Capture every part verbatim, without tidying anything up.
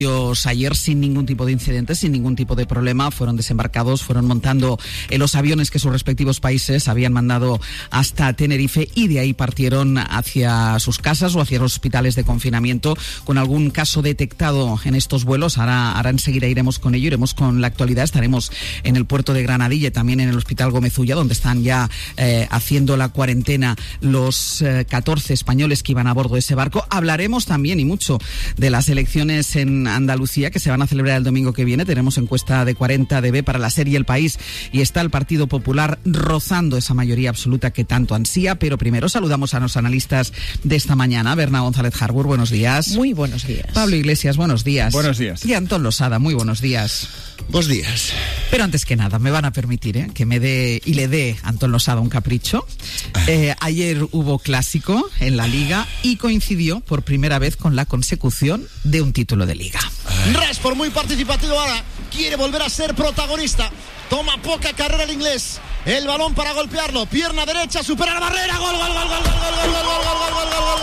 Ayer sin ningún tipo de incidente, sin ningún tipo de problema, fueron desembarcados, fueron montando en los aviones que sus respectivos países habían mandado hasta Tenerife y de ahí partieron hacia sus casas o hacia los hospitales de confinamiento con algún caso detectado en estos vuelos. Ahora, ahora enseguida iremos con ello, iremos con la actualidad, estaremos en el puerto de Granadilla y también en el Hospital Gómez Ulla, donde están ya eh, haciendo la cuarentena los eh, catorce españoles que iban a bordo de ese barco. Hablaremos también y mucho de las elecciones en Andalucía, que se van a celebrar el domingo que viene. Tenemos encuesta de cuarenta D B para la serie El País y está el Partido Popular rozando esa mayoría absoluta que tanto ansía. Pero primero saludamos a los analistas de esta mañana. Berna González Harbour, buenos días. Muy buenos días. Pablo Iglesias, buenos días. Buenos días. Y Antón Losada, muy buenos días. Buenos días. Pero antes que nada, me van a permitir ¿eh? que me dé y le dé a Antón Losada un capricho. Eh, ayer hubo clásico en la Liga y coincidió por primera vez con la consecución de un título de Liga. Rashford muy participativo ahora, quiere volver a ser protagonista. Toma poca carrera el inglés. El balón para golpearlo, pierna derecha, supera la barrera, gol, gol, gol, gol, gol, gol, gol, gol, gol, gol, gol, gol,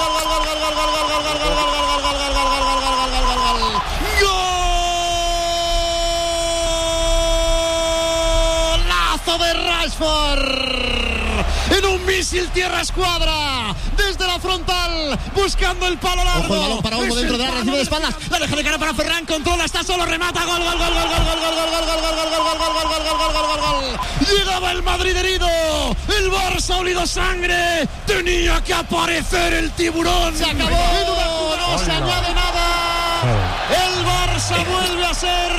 golazo de Rashford. En un misil tierra escuadra, desde la frontal, buscando el palo largo. Ojo el balón para Olmo dentro de la recibe de espaldas, la deja de cara para Ferran, controla, está solo, remata, gol, gol, gol, gol, gol, gol, gol, gol, gol, gol, gol, gol, gol, gol, gol, gol, gol, gol, gol. Llegaba el Madrid herido, el Barça ha olido sangre, tenía que aparecer el tiburón. Se acabó, no se añade nada. El Barça vuelve a ser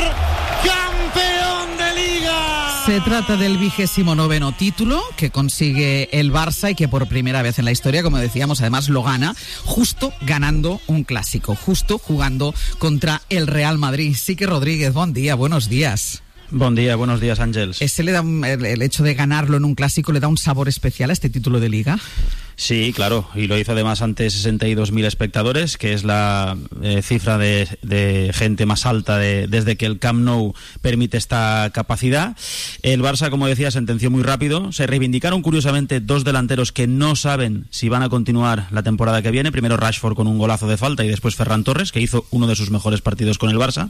campeón de Liga. Se trata del vigésimo noveno título que consigue el Barça y que por primera vez en la historia, como decíamos, además lo gana justo ganando un clásico, justo jugando contra el Real Madrid. Sique Rodríguez, buen día, buenos días. Buen día, buenos días, Ángels. ¿Ese le da un, el, el hecho de ganarlo en un clásico le da un sabor especial a este título de Liga? Sí, claro, y lo hizo además ante sesenta y dos mil espectadores, que es la eh, cifra de, de gente más alta de, desde que el Camp Nou permite esta capacidad. El Barça, como decía, sentenció muy rápido. Se reivindicaron curiosamente dos delanteros que no saben si van a continuar la temporada que viene. Primero Rashford con un golazo de falta y después Ferran Torres, que hizo uno de sus mejores partidos con el Barça.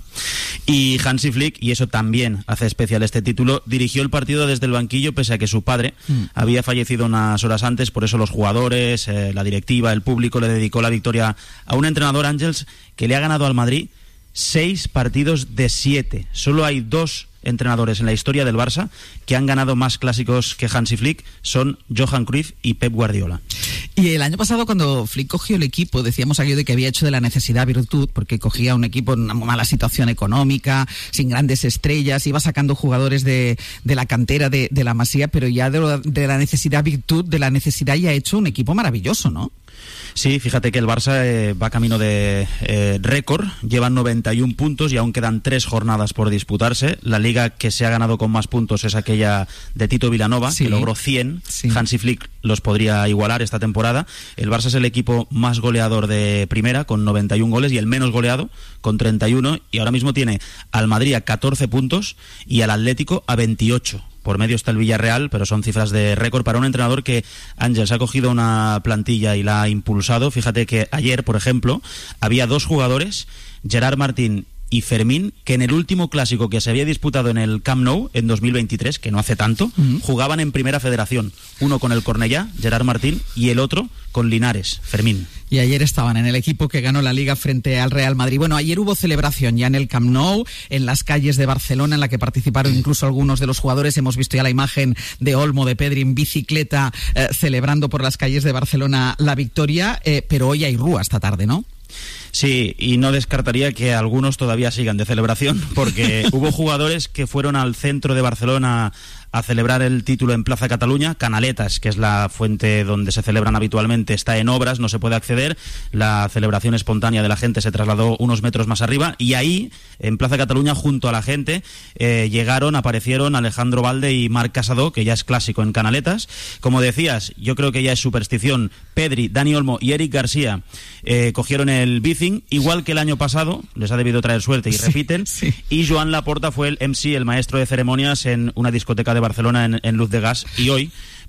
Y Hansi Flick, y eso también hace especial este título, dirigió el partido desde el banquillo pese a que su padre mm. había fallecido unas horas antes. Por eso los jugadores, Eh, la directiva, el público le dedicó la victoria a un entrenador, Ángels, que le ha ganado al Madrid seis partidos de siete. Solo hay dos entrenadores en la historia del Barça que han ganado más clásicos que Hansi Flick, son Johan Cruyff y Pep Guardiola. Y el año pasado, cuando Flick cogió el equipo, decíamos aquello de que había hecho de la necesidad virtud, porque cogía un equipo en una mala situación económica, sin grandes estrellas, iba sacando jugadores de, de la cantera de, de la Masía, pero ya de, de la necesidad virtud, de la necesidad ya ha hecho un equipo maravilloso, ¿no? Sí, fíjate que el Barça eh, va camino de eh, récord, llevan noventa y un puntos y aún quedan tres jornadas por disputarse. La liga que se ha ganado con más puntos es aquella de Tito Vilanova, sí, que logró cien. Sí. Hansi Flick los podría igualar esta temporada. El Barça es el equipo más goleador de primera, con noventa y un goles, y el menos goleado, con treinta y uno, y ahora mismo tiene al Madrid a catorce puntos y al Atlético a veintiocho. Por medio está el Villarreal, pero son cifras de récord para un entrenador que, Ángels, ha cogido una plantilla y la ha impulsado. Fíjate que ayer, por ejemplo, había dos jugadores, Gerard Martín y Fermín, que en el último clásico que se había disputado en el Camp Nou en dos mil veintitrés, que no hace tanto, uh-huh. jugaban en Primera Federación. Uno con el Cornellá, Gerard Martín, y el otro con Linares, Fermín. Y ayer estaban en el equipo que ganó la Liga frente al Real Madrid. Bueno, ayer hubo celebración ya en el Camp Nou, en las calles de Barcelona, en la que participaron incluso algunos de los jugadores. Hemos visto ya la imagen de Olmo, de Pedri en bicicleta, eh, celebrando por las calles de Barcelona la victoria, eh, pero hoy hay rúa esta tarde, ¿no? Sí, y no descartaría que algunos todavía sigan de celebración, porque hubo jugadores que fueron al centro de Barcelona a celebrar el título en Plaza Cataluña. Canaletas, que es la fuente donde se celebran habitualmente, está en obras, no se puede acceder. La celebración espontánea de la gente se trasladó unos metros más arriba, y ahí, en Plaza Cataluña, junto a la gente, eh, llegaron, aparecieron Alejandro Valde y Marc Casado, que ya es clásico en Canaletas. Como decías, yo creo que ya es superstición. Pedri, Dani Olmo y Eric García eh, cogieron el bicing, igual que el año pasado, les ha debido traer suerte y sí, repiten, sí. Y Joan Laporta fue el M C, el maestro de ceremonias, en una discoteca de Barcelona en, en Luz de Gas, y hoy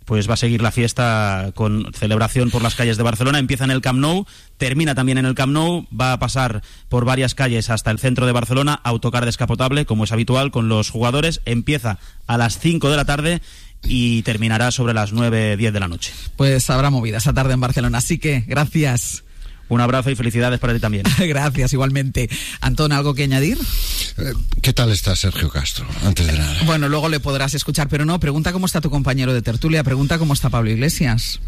pues va a seguir la fiesta con celebración por las calles de Barcelona. Empieza en el Camp Nou, termina también en el Camp Nou, va a pasar por varias calles hasta el centro de Barcelona, autocar descapotable, como es habitual con los jugadores. Empieza a las cinco de la tarde y terminará sobre las nueve, diez de la noche. Pues habrá movida esa tarde en Barcelona, así que gracias. Un abrazo y felicidades para ti también. Gracias, igualmente. Antón, ¿algo que añadir? ¿Qué tal está Sergio Castro? Antes de nada. Bueno, luego le podrás escuchar, pero no, pregunta cómo está tu compañero de tertulia, pregunta cómo está Pablo Iglesias.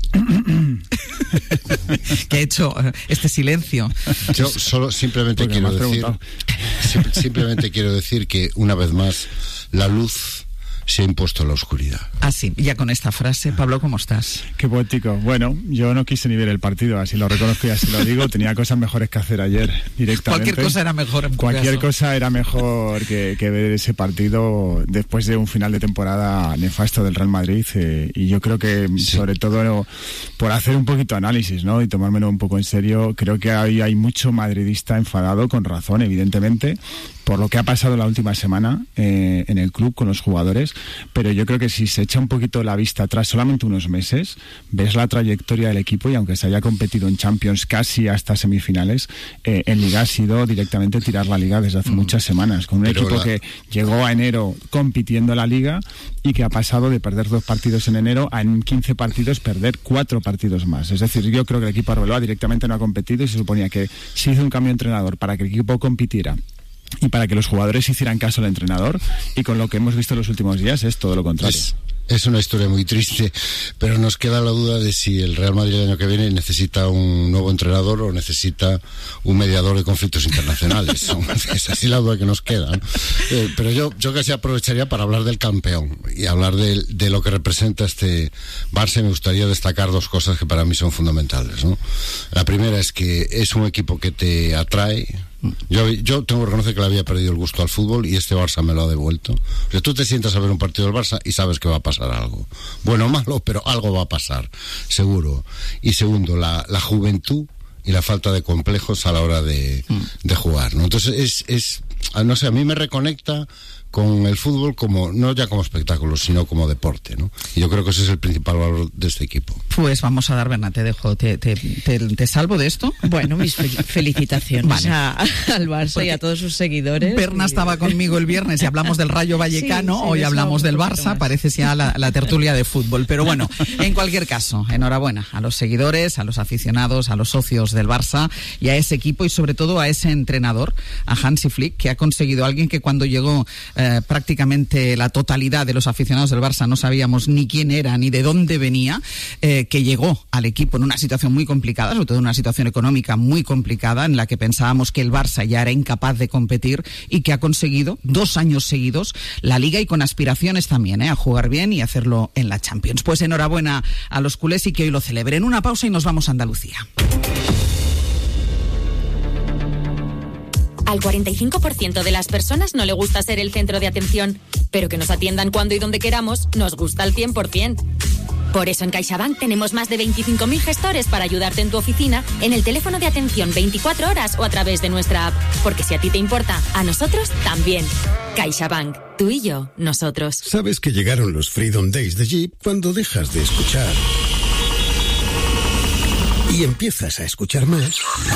¿Qué ha hecho este silencio? Yo solo simplemente quiero decir, sim- simplemente quiero decir que una vez más la luz se ha impuesto a la oscuridad. Ah, sí, ya con esta frase. Pablo, ¿cómo estás? Qué poético. Bueno, yo no quise ni ver el partido, así lo reconozco y así lo digo. Tenía cosas mejores que hacer ayer directamente. Cualquier cosa era mejor en tu Cualquier caso. cosa era mejor que, que ver ese partido después de un final de temporada nefasto del Real Madrid. Eh, y yo creo que, sí. sobre todo, por hacer un poquito de análisis, ¿no? Y tomármelo un poco en serio, creo que hay, hay mucho madridista enfadado, con razón, evidentemente, por lo que ha pasado la última semana eh, en el club con los jugadores. Pero yo creo que si se echa un poquito la vista atrás, solamente unos meses, ves la trayectoria del equipo y aunque se haya competido en Champions casi hasta semifinales, eh, en Liga ha sido directamente tirar la Liga desde hace mm. muchas semanas, con un Pero equipo la... que llegó a enero compitiendo en la Liga y que ha pasado de perder dos partidos en enero a en quince partidos perder cuatro partidos más. Es decir, yo creo que el equipo Arbeloa directamente no ha competido y se suponía que se hizo un cambio de entrenador para que el equipo compitiera y para que los jugadores hicieran caso al entrenador, y con lo que hemos visto en los últimos días es todo lo contrario. Es, es una historia muy triste, pero nos queda la duda de si el Real Madrid el año que viene necesita un nuevo entrenador o necesita un mediador de conflictos internacionales. Es así la duda que nos queda, ¿no? Eh, pero yo, yo casi aprovecharía para hablar del campeón y hablar de, de lo que representa este Barça. Me gustaría destacar dos cosas que para mí son fundamentales, ¿no? La primera es que es un equipo que te atrae. Yo, yo tengo que reconocer que le había perdido el gusto al fútbol y este Barça me lo ha devuelto. O sea, tú te sientas a ver un partido del Barça y sabes que va a pasar algo. Bueno o malo, pero algo va a pasar, seguro. Y segundo, la, la juventud y la falta de complejos a la hora de, de jugar, ¿no? Entonces es, es, no sé, a mí me reconecta con el fútbol como, no ya como espectáculo, sino como deporte, ¿no? Y yo creo que ese es el principal valor de este equipo. Pues vamos a dar, Berna, te dejo, te, te, te, te salvo de esto. Bueno, mis felicitaciones vale. a, al Barça Porque y a todos sus seguidores. Berna y... estaba conmigo el viernes y hablamos del Rayo Vallecano, sí, sí, hoy hablamos del Barça, parece ya la, la tertulia de fútbol. Pero bueno, en cualquier caso, enhorabuena a los seguidores, a los aficionados, a los socios del Barça y a ese equipo y sobre todo a ese entrenador, a Hansi Flick, que ha conseguido, alguien que cuando llegó Eh, prácticamente la totalidad de los aficionados del Barça no sabíamos ni quién era ni de dónde venía, eh, que llegó al equipo en una situación muy complicada, sobre todo en una situación económica muy complicada, en la que pensábamos que el Barça ya era incapaz de competir y que ha conseguido dos años seguidos la Liga y con aspiraciones también, eh, a jugar bien y hacerlo en la Champions. Pues enhorabuena a los culés y que hoy lo celebren. Una pausa y nos vamos a Andalucía. Al cuarenta y cinco por ciento de las personas no le gusta ser el centro de atención, pero que nos atiendan cuando y donde queramos nos gusta al cien por ciento. Por eso en CaixaBank tenemos más de veinticinco mil gestores para ayudarte en tu oficina, en el teléfono de atención veinticuatro horas o a través de nuestra app. Porque si a ti te importa, a nosotros también. CaixaBank, tú y yo, nosotros. Sabes que llegaron los Freedom Days de Jeep cuando dejas de escuchar y empiezas a escuchar más.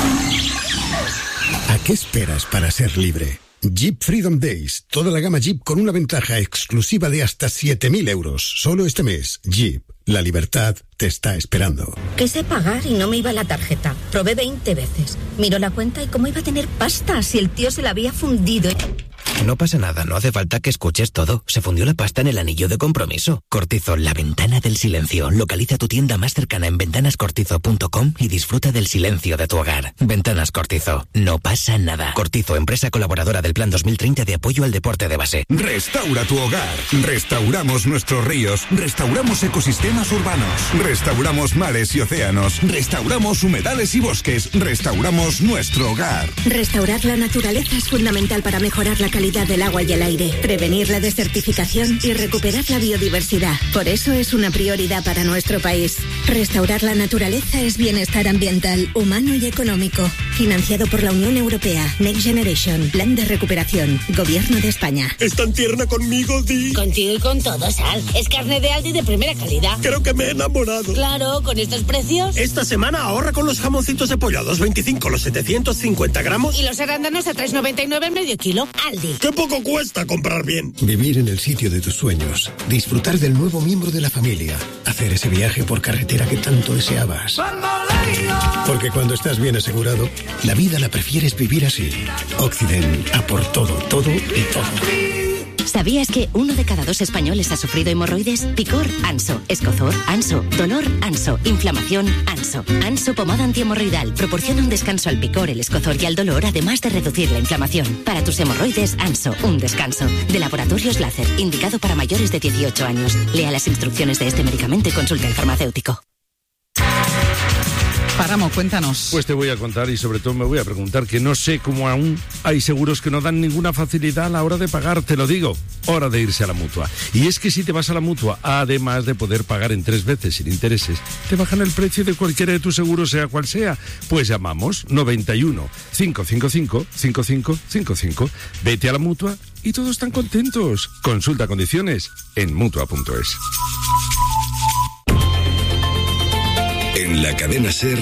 ¿A qué esperas para ser libre? Jeep Freedom Days. Toda la gama Jeep con una ventaja exclusiva de hasta siete mil euros. Solo este mes. Jeep. La libertad te está esperando. Quise pagar y no me iba la tarjeta. Probé veinte veces. Miró la cuenta y cómo iba a tener pasta si el tío se la había fundido. No pasa nada, no hace falta que escuches todo. Se fundió la pasta en el anillo de compromiso. Cortizo, la ventana del silencio. Localiza tu tienda más cercana en ventanas cortizo punto com y disfruta del silencio de tu hogar. Ventanas Cortizo, no pasa nada. Cortizo, empresa colaboradora del Plan dos mil treinta de apoyo al deporte de base. Restaura tu hogar. Restauramos nuestros ríos. Restauramos ecosistemas urbanos. Restauramos mares y océanos. Restauramos humedales y bosques. Restauramos nuestro hogar. Restaurar la naturaleza es fundamental para mejorar la calidad del agua y el aire, prevenir la desertificación y recuperar la biodiversidad. Por eso es una prioridad para nuestro país. Restaurar la naturaleza es bienestar ambiental, humano y económico. Financiado por la Unión Europea. Next Generation. Plan de recuperación. Gobierno de España. ¿Es tan tierna conmigo, Di? Contigo y con todo, Sal. Es carne de Aldi de primera calidad. Creo que me he enamorado. Claro, con estos precios. Esta semana ahorra con los jamoncitos de pollo a dos veinticinco los setecientos cincuenta gramos. Y los arándanos a tres noventa y nueve el medio kilo. Aldi. ¡Qué poco cuesta comprar bien! Vivir en el sitio de tus sueños. Disfrutar del nuevo miembro de la familia. Hacer ese viaje por carretera que tanto deseabas. Porque cuando estás bien asegurado, la vida la prefieres vivir así. Occident, a por todo, todo y todo. ¿Sabías que uno de cada dos españoles ha sufrido hemorroides? Picor, Anso. Escozor, Anso. Dolor, Anso. Inflamación, Anso. Anso pomada antihemorroidal proporciona un descanso al picor, el escozor y al dolor, además de reducir la inflamación. Para tus hemorroides, Anso, un descanso. De Laboratorios Láser, indicado para mayores de dieciocho años. Lea las instrucciones de este medicamento y consulte al farmacéutico. Páramo, cuéntanos. Pues te voy a contar y sobre todo me voy a preguntar que no sé cómo aún hay seguros que no dan ninguna facilidad a la hora de pagar, te lo digo, hora de irse a la Mutua. Y es que si te vas a la Mutua, además de poder pagar en tres veces sin intereses, te bajan el precio de cualquiera de tus seguros, sea cual sea. Pues llamamos noventa y uno, cinco cinco cinco, cinco cinco cinco cinco. Vete a la Mutua y todos están contentos. Consulta condiciones en mutua punto es. En la cadena SER,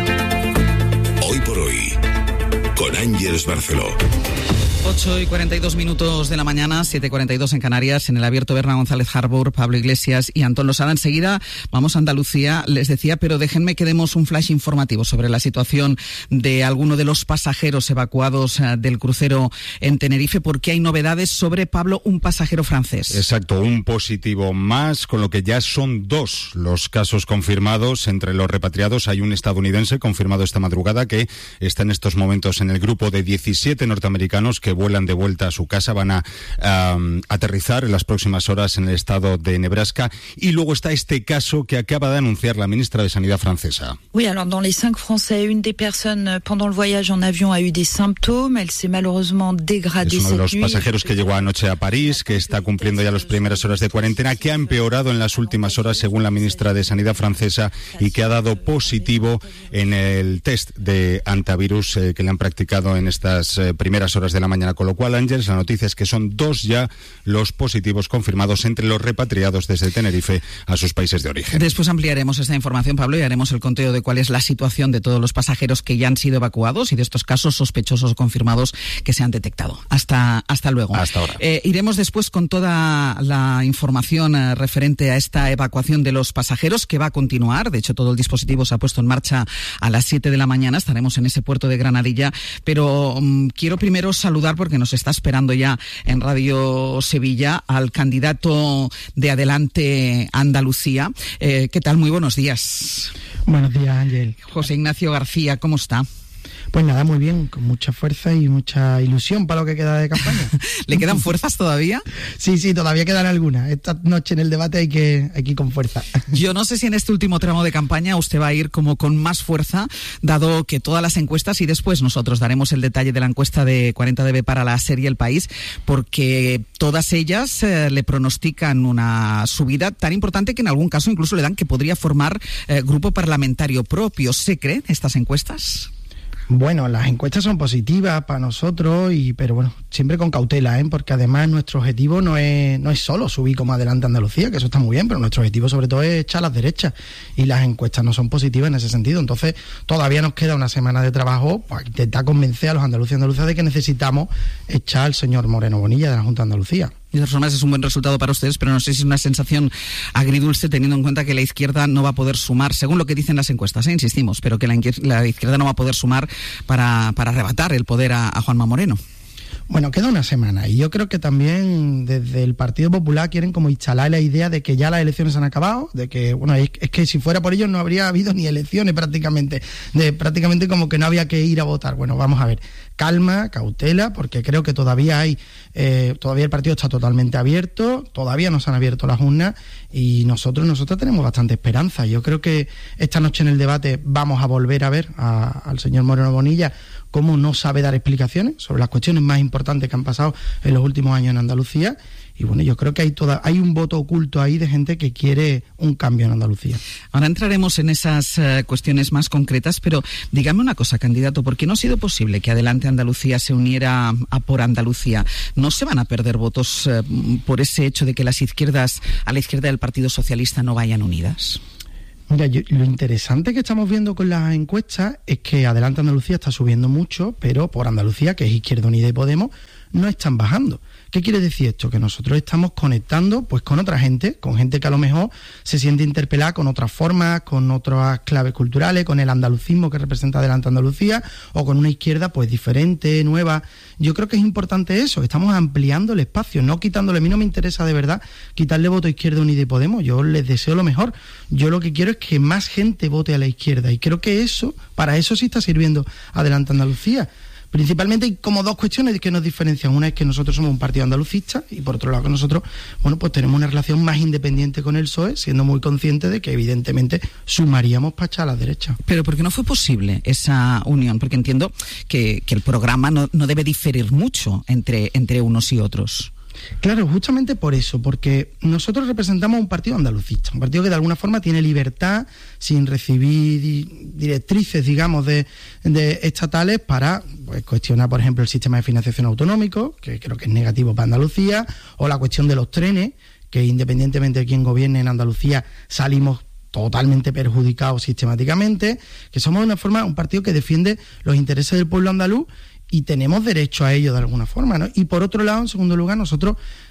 Hoy por Hoy, con Ángeles Barceló. ocho y cuarenta y dos minutos de la mañana, siete y cuarenta y dos en Canarias, en el abierto Berna González Harbour, Pablo Iglesias y Antón Losada. Enseguida vamos a Andalucía, les decía, pero déjenme que demos un flash informativo sobre la situación de alguno de los pasajeros evacuados del crucero en Tenerife, porque hay novedades sobre, Pablo, un pasajero francés. Exacto, un positivo más, con lo que ya son dos los casos confirmados. Entre los repatriados hay un estadounidense confirmado esta madrugada que está en estos momentos en el grupo de diecisiete norteamericanos que vuelan de vuelta a su casa, van a um, aterrizar en las próximas horas en el estado de Nebraska. Y luego está este caso que acaba de anunciar la ministra de Sanidad francesa. Oui, alors dans les cinq Français, une des personnes pendant le voyage en avion a eu des symptômes. Elle s'est malheureusement dégradée. Es uno de los cette nuit. pasajeros que llegó anoche a París, que está cumpliendo ya las primeras horas de cuarentena, que ha empeorado en las últimas horas, según la ministra de Sanidad francesa, y que ha dado positivo en el test de antivirus eh, que le han practicado en estas eh, primeras horas de la mañana. Con lo cual, Ángeles, la noticia es que son dos ya los positivos confirmados entre los repatriados desde Tenerife a sus países de origen. Después ampliaremos esta información, Pablo, y haremos el conteo de cuál es la situación de todos los pasajeros que ya han sido evacuados y de estos casos sospechosos confirmados que se han detectado. Hasta, hasta luego. Hasta ahora. Eh, iremos después con toda la información eh, referente a esta evacuación de los pasajeros, que va a continuar. De hecho, todo el dispositivo se ha puesto en marcha a las siete de la mañana. Estaremos en ese puerto de Granadilla, pero um, quiero primero saludar, porque nos está esperando ya en Radio Sevilla, al candidato de Adelante Andalucía. Eh, ¿Qué tal? Muy buenos días. Buenos días, Ángel. José Ignacio García, ¿cómo está? Pues nada, muy bien, con mucha fuerza y mucha ilusión para lo que queda de campaña. ¿Le quedan fuerzas todavía? Sí, sí, todavía quedan algunas. Esta noche en el debate hay que, hay que ir con fuerza. Yo no sé si en este último tramo de campaña usted va a ir como con más fuerza, dado que todas las encuestas, y después nosotros daremos el detalle de la encuesta de cuarenta D B para la serie El País, porque todas ellas eh, le pronostican una subida tan importante que en algún caso incluso le dan que podría formar eh, grupo parlamentario propio. ¿Se creen estas encuestas? Bueno, las encuestas son positivas para nosotros, y pero bueno, siempre con cautela, ¿eh? Porque además nuestro objetivo no es no es solo subir como Adelante Andalucía, que eso está muy bien, pero nuestro objetivo sobre todo es echar a las derechas, y las encuestas no son positivas en ese sentido. Entonces todavía nos queda una semana de trabajo para intentar convencer a los andaluces y andaluzas de que necesitamos echar al señor Moreno Bonilla de la Junta de Andalucía. De todas formas, es un buen resultado para ustedes, pero no sé si es una sensación agridulce, teniendo en cuenta que la izquierda no va a poder sumar, según lo que dicen las encuestas, ¿eh? Insistimos, pero que la, la izquierda no va a poder sumar para, para arrebatar el poder a, a Juanma Moreno. Bueno, queda una semana, y yo creo que también desde el Partido Popular quieren como instalar la idea de que ya las elecciones han acabado, de que, bueno, es, es que si fuera por ellos no habría habido ni elecciones prácticamente, de prácticamente como que no había que ir a votar. Bueno, vamos a ver, calma, cautela, porque creo que todavía hay, eh, todavía el partido está totalmente abierto, todavía no se han abierto las urnas, y nosotros, nosotros tenemos bastante esperanza. Yo creo que esta noche en el debate vamos a volver a ver a, al señor Moreno Bonilla cómo no sabe dar explicaciones sobre las cuestiones más importantes que han pasado en los últimos años en Andalucía. Y bueno, yo creo que hay toda, hay un voto oculto ahí de gente que quiere un cambio en Andalucía. Ahora entraremos en esas uh, cuestiones más concretas, pero dígame una cosa, candidato, ¿por qué no ha sido posible que Adelante Andalucía se uniera a Por Andalucía? ¿No se van a perder votos uh, por ese hecho de que las izquierdas, a la izquierda del Partido Socialista, no vayan unidas? Mira, yo, lo interesante que estamos viendo con las encuestas es que Adelante Andalucía está subiendo mucho, pero Por Andalucía, que es Izquierda Unida y Podemos, no están bajando. ¿Qué quiere decir esto? Que nosotros estamos conectando pues con otra gente, con gente que a lo mejor se siente interpelada con otras formas, con otras claves culturales, con el andalucismo que representa Adelante Andalucía, o con una izquierda pues diferente, nueva. Yo creo que es importante eso, que estamos ampliando el espacio, no quitándole. A mí no me interesa de verdad quitarle voto a Izquierda Unida y Podemos, yo les deseo lo mejor. Yo lo que quiero es que más gente vote a la izquierda, y creo que eso, para eso sí está sirviendo Adelante Andalucía. Principalmente hay como dos cuestiones que nos diferencian. Una es que nosotros somos un partido andalucista, y por otro lado que nosotros, bueno, pues tenemos una relación más independiente con el P S O E, siendo muy conscientes de que evidentemente sumaríamos para echar a la derecha. Pero ¿por qué no fue posible esa unión? Porque entiendo que, que el programa no, no debe diferir mucho entre, entre unos y otros. Claro, justamente por eso, porque nosotros representamos un partido andalucista, un partido que de alguna forma tiene libertad, sin recibir di- directrices, digamos, de, de estatales para pues, cuestionar, por ejemplo, el sistema de financiación autonómico, que creo que es negativo para Andalucía, o la cuestión de los trenes, que independientemente de quién gobierne en Andalucía, salimos totalmente perjudicados sistemáticamente, que somos de una forma un partido que defiende los intereses del pueblo andaluz, y tenemos derecho a ello de alguna forma, ¿no? Y por otro lado, en segundo lugar, nosotros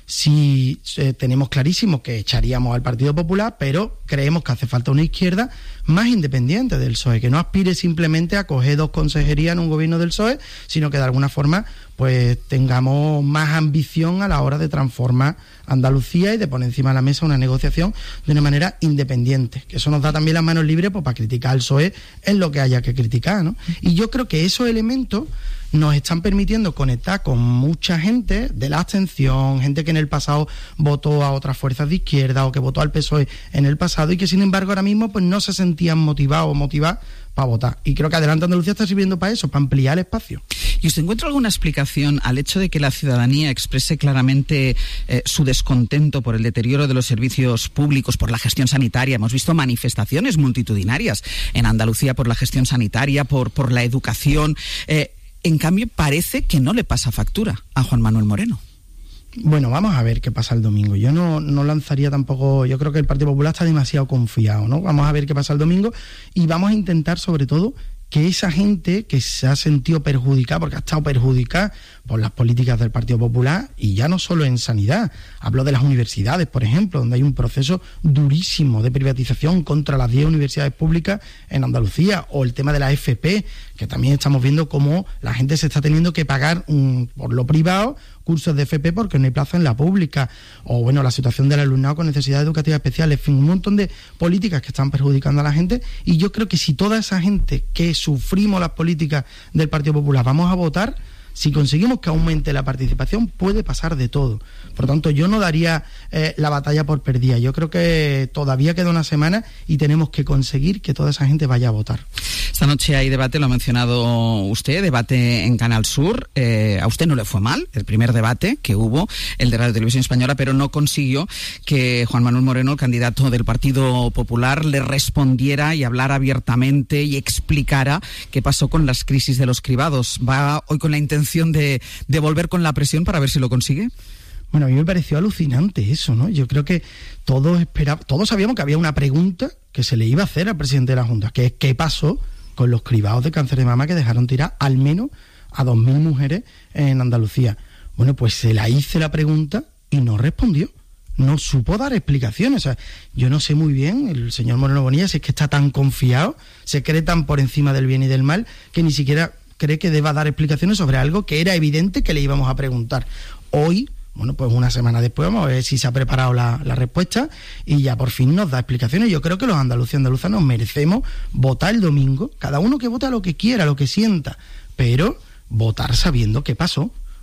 sí eh, tenemos clarísimo que echaríamos al Partido Popular, pero creemos que hace falta una izquierda más independiente del P S O E, que no aspire simplemente a coger dos consejerías en un gobierno del P S O E, sino que de alguna forma pues tengamos más ambición a la hora de transformar Andalucía y de poner encima de la mesa una negociación de una manera independiente, que eso nos da también las manos libres pues, para criticar al P S O E en lo que haya que criticar, ¿no? Y yo creo que esos elementos nos están permitiendo conectar con mucha gente de la abstención, gente que en el pasado votó a otras fuerzas de izquierda o que votó al P S O E en el pasado y que sin embargo ahora mismo pues no se sentían motivados o motivadas para votar. Y creo que Adelante Andalucía está sirviendo para eso, para ampliar el espacio. ¿Y usted encuentra alguna explicación al hecho de que la ciudadanía exprese claramente eh, su descontento por el deterioro de los servicios públicos, por la gestión sanitaria? Hemos visto manifestaciones multitudinarias en Andalucía por la gestión sanitaria, por, por la educación. Eh, en cambio, parece que no le pasa factura a Juan Manuel Moreno. Bueno, vamos a ver qué pasa el domingo. Yo no, no lanzaría tampoco... Yo creo que el Partido Popular está demasiado confiado, ¿no? Vamos a ver qué pasa el domingo y vamos a intentar, sobre todo, que esa gente que se ha sentido perjudicada, porque ha estado perjudicada por las políticas del Partido Popular, y ya no solo en sanidad, hablo de las universidades, por ejemplo, donde hay un proceso durísimo de privatización contra las diez universidades públicas en Andalucía, o el tema de la F P, que también estamos viendo cómo la gente se está teniendo que pagar um, por lo privado cursos de F P porque no hay plaza en la pública, o bueno, la situación del alumnado con necesidades educativas especiales, en fin, un montón de políticas que están perjudicando a la gente, y yo creo que si toda esa gente que sufrimos las políticas del Partido Popular vamos a votar, si conseguimos que aumente la participación, puede pasar de todo. Por lo tanto, yo no daría eh, la batalla por perdida. Yo creo que todavía queda una semana y tenemos que conseguir que toda esa gente vaya a votar. Esta noche hay debate, lo ha mencionado usted, debate en Canal Sur. Eh, a usted no le fue mal el primer debate que hubo, el de Radio Televisión Española, pero no consiguió que Juan Manuel Moreno, el candidato del Partido Popular, le respondiera y hablara abiertamente y explicara qué pasó con las crisis de los cribados. ¿Va hoy con la intención de, de volver con la presión para ver si lo consigue? Bueno, a mí me pareció alucinante eso, ¿no? Yo creo que todos esperaba, todos sabíamos que había una pregunta que se le iba a hacer al presidente de la Junta, que es ¿qué pasó con los cribados de cáncer de mama que dejaron tirar al menos a dos mil mujeres en Andalucía? Bueno, pues se la hice la pregunta y no respondió. No supo dar explicaciones. O sea, yo no sé muy bien, el señor Moreno Bonilla, si es que está tan confiado, se cree tan por encima del bien y del mal, que ni siquiera cree que deba dar explicaciones sobre algo que era evidente que le íbamos a preguntar. Hoy, bueno, pues una semana después vamos a ver si se ha preparado la, la respuesta y ya por fin nos da explicaciones. Yo creo que los andaluces y andaluzas nos merecemos votar el domingo, cada uno que vota lo que quiera, lo que sienta, pero votar sabiendo qué pasó.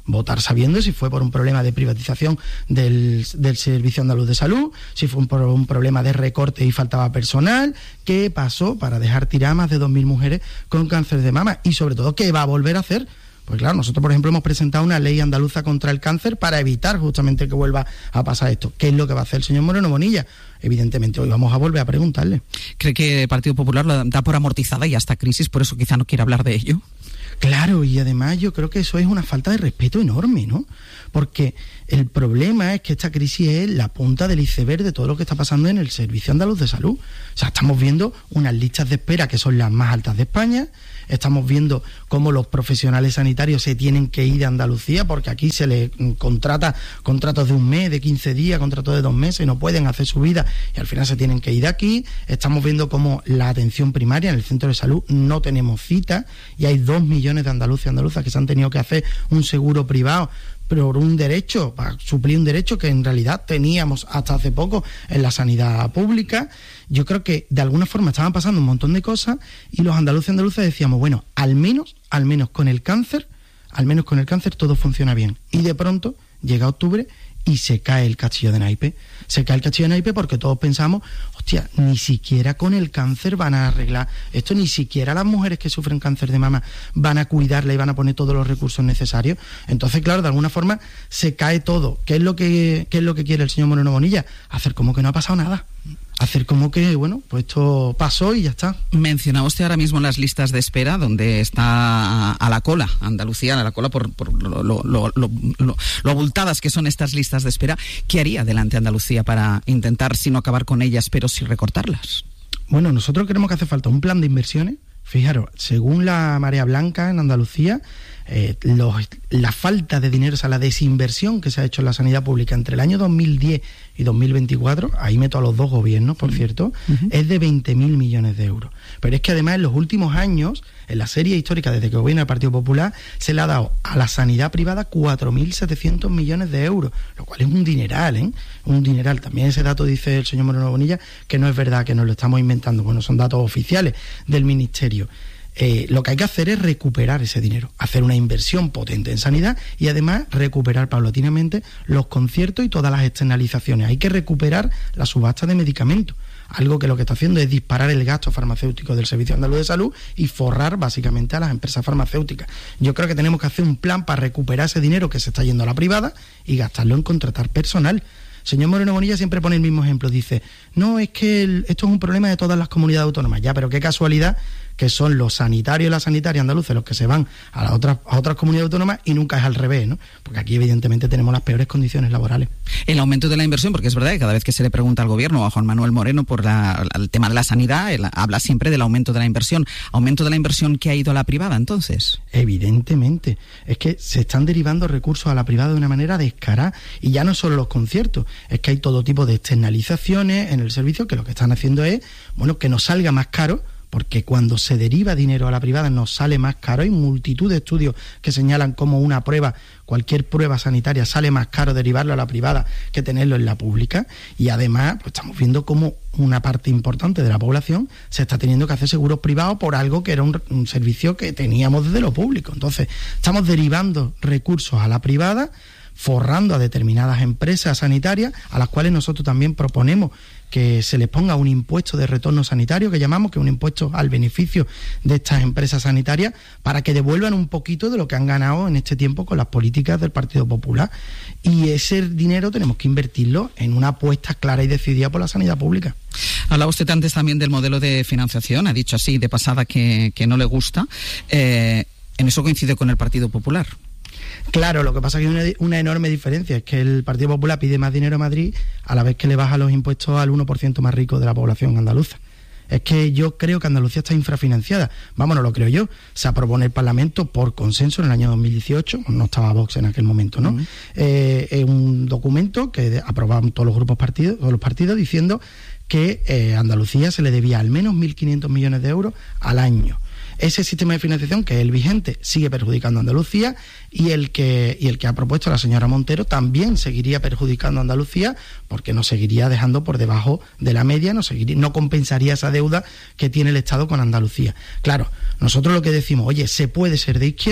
votar sabiendo si fue por un problema de privatización del, del Servicio Andaluz de Salud, si fue por un problema de recorte y faltaba personal, qué pasó para dejar tirar más de dos mil mujeres con cáncer de mama y sobre todo qué va a volver a hacer. Pues claro, nosotros por ejemplo hemos presentado una ley andaluza contra el cáncer para evitar justamente que vuelva a pasar esto. ¿Qué es lo que va a hacer el señor Moreno Bonilla? Evidentemente hoy vamos a volver a preguntarle. ¿Cree que el Partido Popular lo da por amortizada ya esta crisis, por eso quizá no quiere hablar de ello? Claro, y además yo creo que eso es una falta de respeto enorme, ¿no? Porque el problema es que esta crisis es la punta del iceberg de todo lo que está pasando en el Servicio Andaluz de Salud. O sea, estamos viendo unas listas de espera que son las más altas de España, estamos viendo cómo los profesionales sanitarios se tienen que ir de Andalucía porque aquí se les contrata contratos de un mes, de quince días, contratos de dos meses y no pueden hacer su vida y al final se tienen que ir de aquí. Estamos viendo cómo la atención primaria en el centro de salud no tenemos cita y hay dos millones de andaluces y andaluzas que se han tenido que hacer un seguro privado por un derecho, para suplir un derecho que en realidad teníamos hasta hace poco en la sanidad pública. Yo creo que de alguna forma estaban pasando un montón de cosas y los andaluces y andaluzas decíamos, bueno, al menos, al menos con el cáncer, al menos con el cáncer todo funciona bien. Y de pronto llega octubre y se cae el castillo de naipe. Se cae el castillo de naipe porque todos pensamos, hostia, ni siquiera con el cáncer van a arreglar esto, ni siquiera las mujeres que sufren cáncer de mama van a cuidarla y van a poner todos los recursos necesarios. Entonces, claro, de alguna forma se cae todo. ¿Qué es lo que, qué es lo que quiere el señor Moreno Bonilla? Hacer como que no ha pasado nada. Hacer como que, bueno, pues esto pasó y ya está. Mencionaba usted ahora mismo las listas de espera, donde está a la cola, Andalucía, a la cola por, por lo, lo, lo, lo, lo abultadas que son estas listas de espera. ¿Qué haría delante Andalucía para intentar, si no acabar con ellas, pero sí recortarlas? Bueno, nosotros creemos que hace falta un plan de inversiones. Fijaros, según la Marea Blanca en Andalucía, eh, los, la falta de dinero, o sea, la desinversión que se ha hecho en la sanidad pública entre el año dos mil diez y dos mil veinticuatro, ahí meto a los dos gobiernos, por cierto, uh-huh. es de veinte mil millones de euros. Pero es que además en los últimos años, en la serie histórica desde que gobierna el Partido Popular, se le ha dado a la sanidad privada cuatro mil setecientos millones de euros, lo cual es un dineral, ¿eh? Un dineral. También ese dato dice el señor Moreno Bonilla que no es verdad, que nos lo estamos inventando. Bueno, son datos oficiales del Ministerio. Eh, lo que hay que hacer es recuperar ese dinero, hacer una inversión potente en sanidad y además recuperar paulatinamente los conciertos y todas las externalizaciones. Hay que recuperar la subasta de medicamentos, algo que lo que está haciendo es disparar el gasto farmacéutico del Servicio Andaluz de Salud y forrar básicamente a las empresas farmacéuticas. Yo creo que tenemos que hacer un plan para recuperar ese dinero que se está yendo a la privada y gastarlo en contratar personal. Señor Moreno Bonilla siempre pone el mismo ejemplo, dice, no, es que el, esto es un problema de todas las comunidades autónomas. Ya, pero qué casualidad que son los sanitarios y las sanitarias andaluces los que se van a las otras, a otras comunidades autónomas y nunca es al revés, ¿no? Porque aquí evidentemente tenemos las peores condiciones laborales. El aumento de la inversión, porque es verdad que cada vez que se le pregunta al gobierno o a Juan Manuel Moreno por la, el tema de la sanidad, él habla siempre del aumento de la inversión. ¿Aumento de la inversión que ha ido a la privada entonces? Evidentemente. Es que se están derivando recursos a la privada de una manera descarada y ya no solo los conciertos, es que hay todo tipo de externalizaciones en el servicio que lo que están haciendo es, bueno, que nos salga más caro, porque cuando se deriva dinero a la privada nos sale más caro. Hay multitud de estudios que señalan cómo una prueba, cualquier prueba sanitaria, sale más caro derivarlo a la privada que tenerlo en la pública. Y además, pues estamos viendo cómo una parte importante de la población se está teniendo que hacer seguros privados por algo que era un, un servicio que teníamos desde lo público. Entonces, estamos derivando recursos a la privada, forrando a determinadas empresas sanitarias, a las cuales nosotros también proponemos que se les ponga un impuesto de retorno sanitario, que llamamos, que es un impuesto al beneficio de estas empresas sanitarias, para que devuelvan un poquito de lo que han ganado en este tiempo con las políticas del Partido Popular. Y ese dinero tenemos que invertirlo en una apuesta clara y decidida por la sanidad pública. Hablaba usted antes también del modelo de financiación, ha dicho así de pasada que, que no le gusta. Eh, en eso coincide con el Partido Popular. Claro, lo que pasa es que hay una, una enorme diferencia, es que el Partido Popular pide más dinero a Madrid a la vez que le baja los impuestos al uno por ciento más rico de la población andaluza. Es que yo creo que Andalucía está infrafinanciada. Vamos, no lo creo yo. Se aprobó en el Parlamento por consenso en el año dos mil dieciocho, no estaba Vox en aquel momento, ¿no? Uh-huh. Eh, un documento que aprobaban todos los grupos partidos, todos los partidos, diciendo que eh, a Andalucía se le debía al menos mil quinientos millones de euros al año. Ese sistema de financiación, que es el vigente, sigue perjudicando a Andalucía y el que y el que ha propuesto la señora Montero también seguiría perjudicando a Andalucía porque nos seguiría dejando por debajo de la media, no, seguiría, no compensaría esa deuda que tiene el Estado con Andalucía. Claro, nosotros lo que decimos, oye, se puede ser de izquierda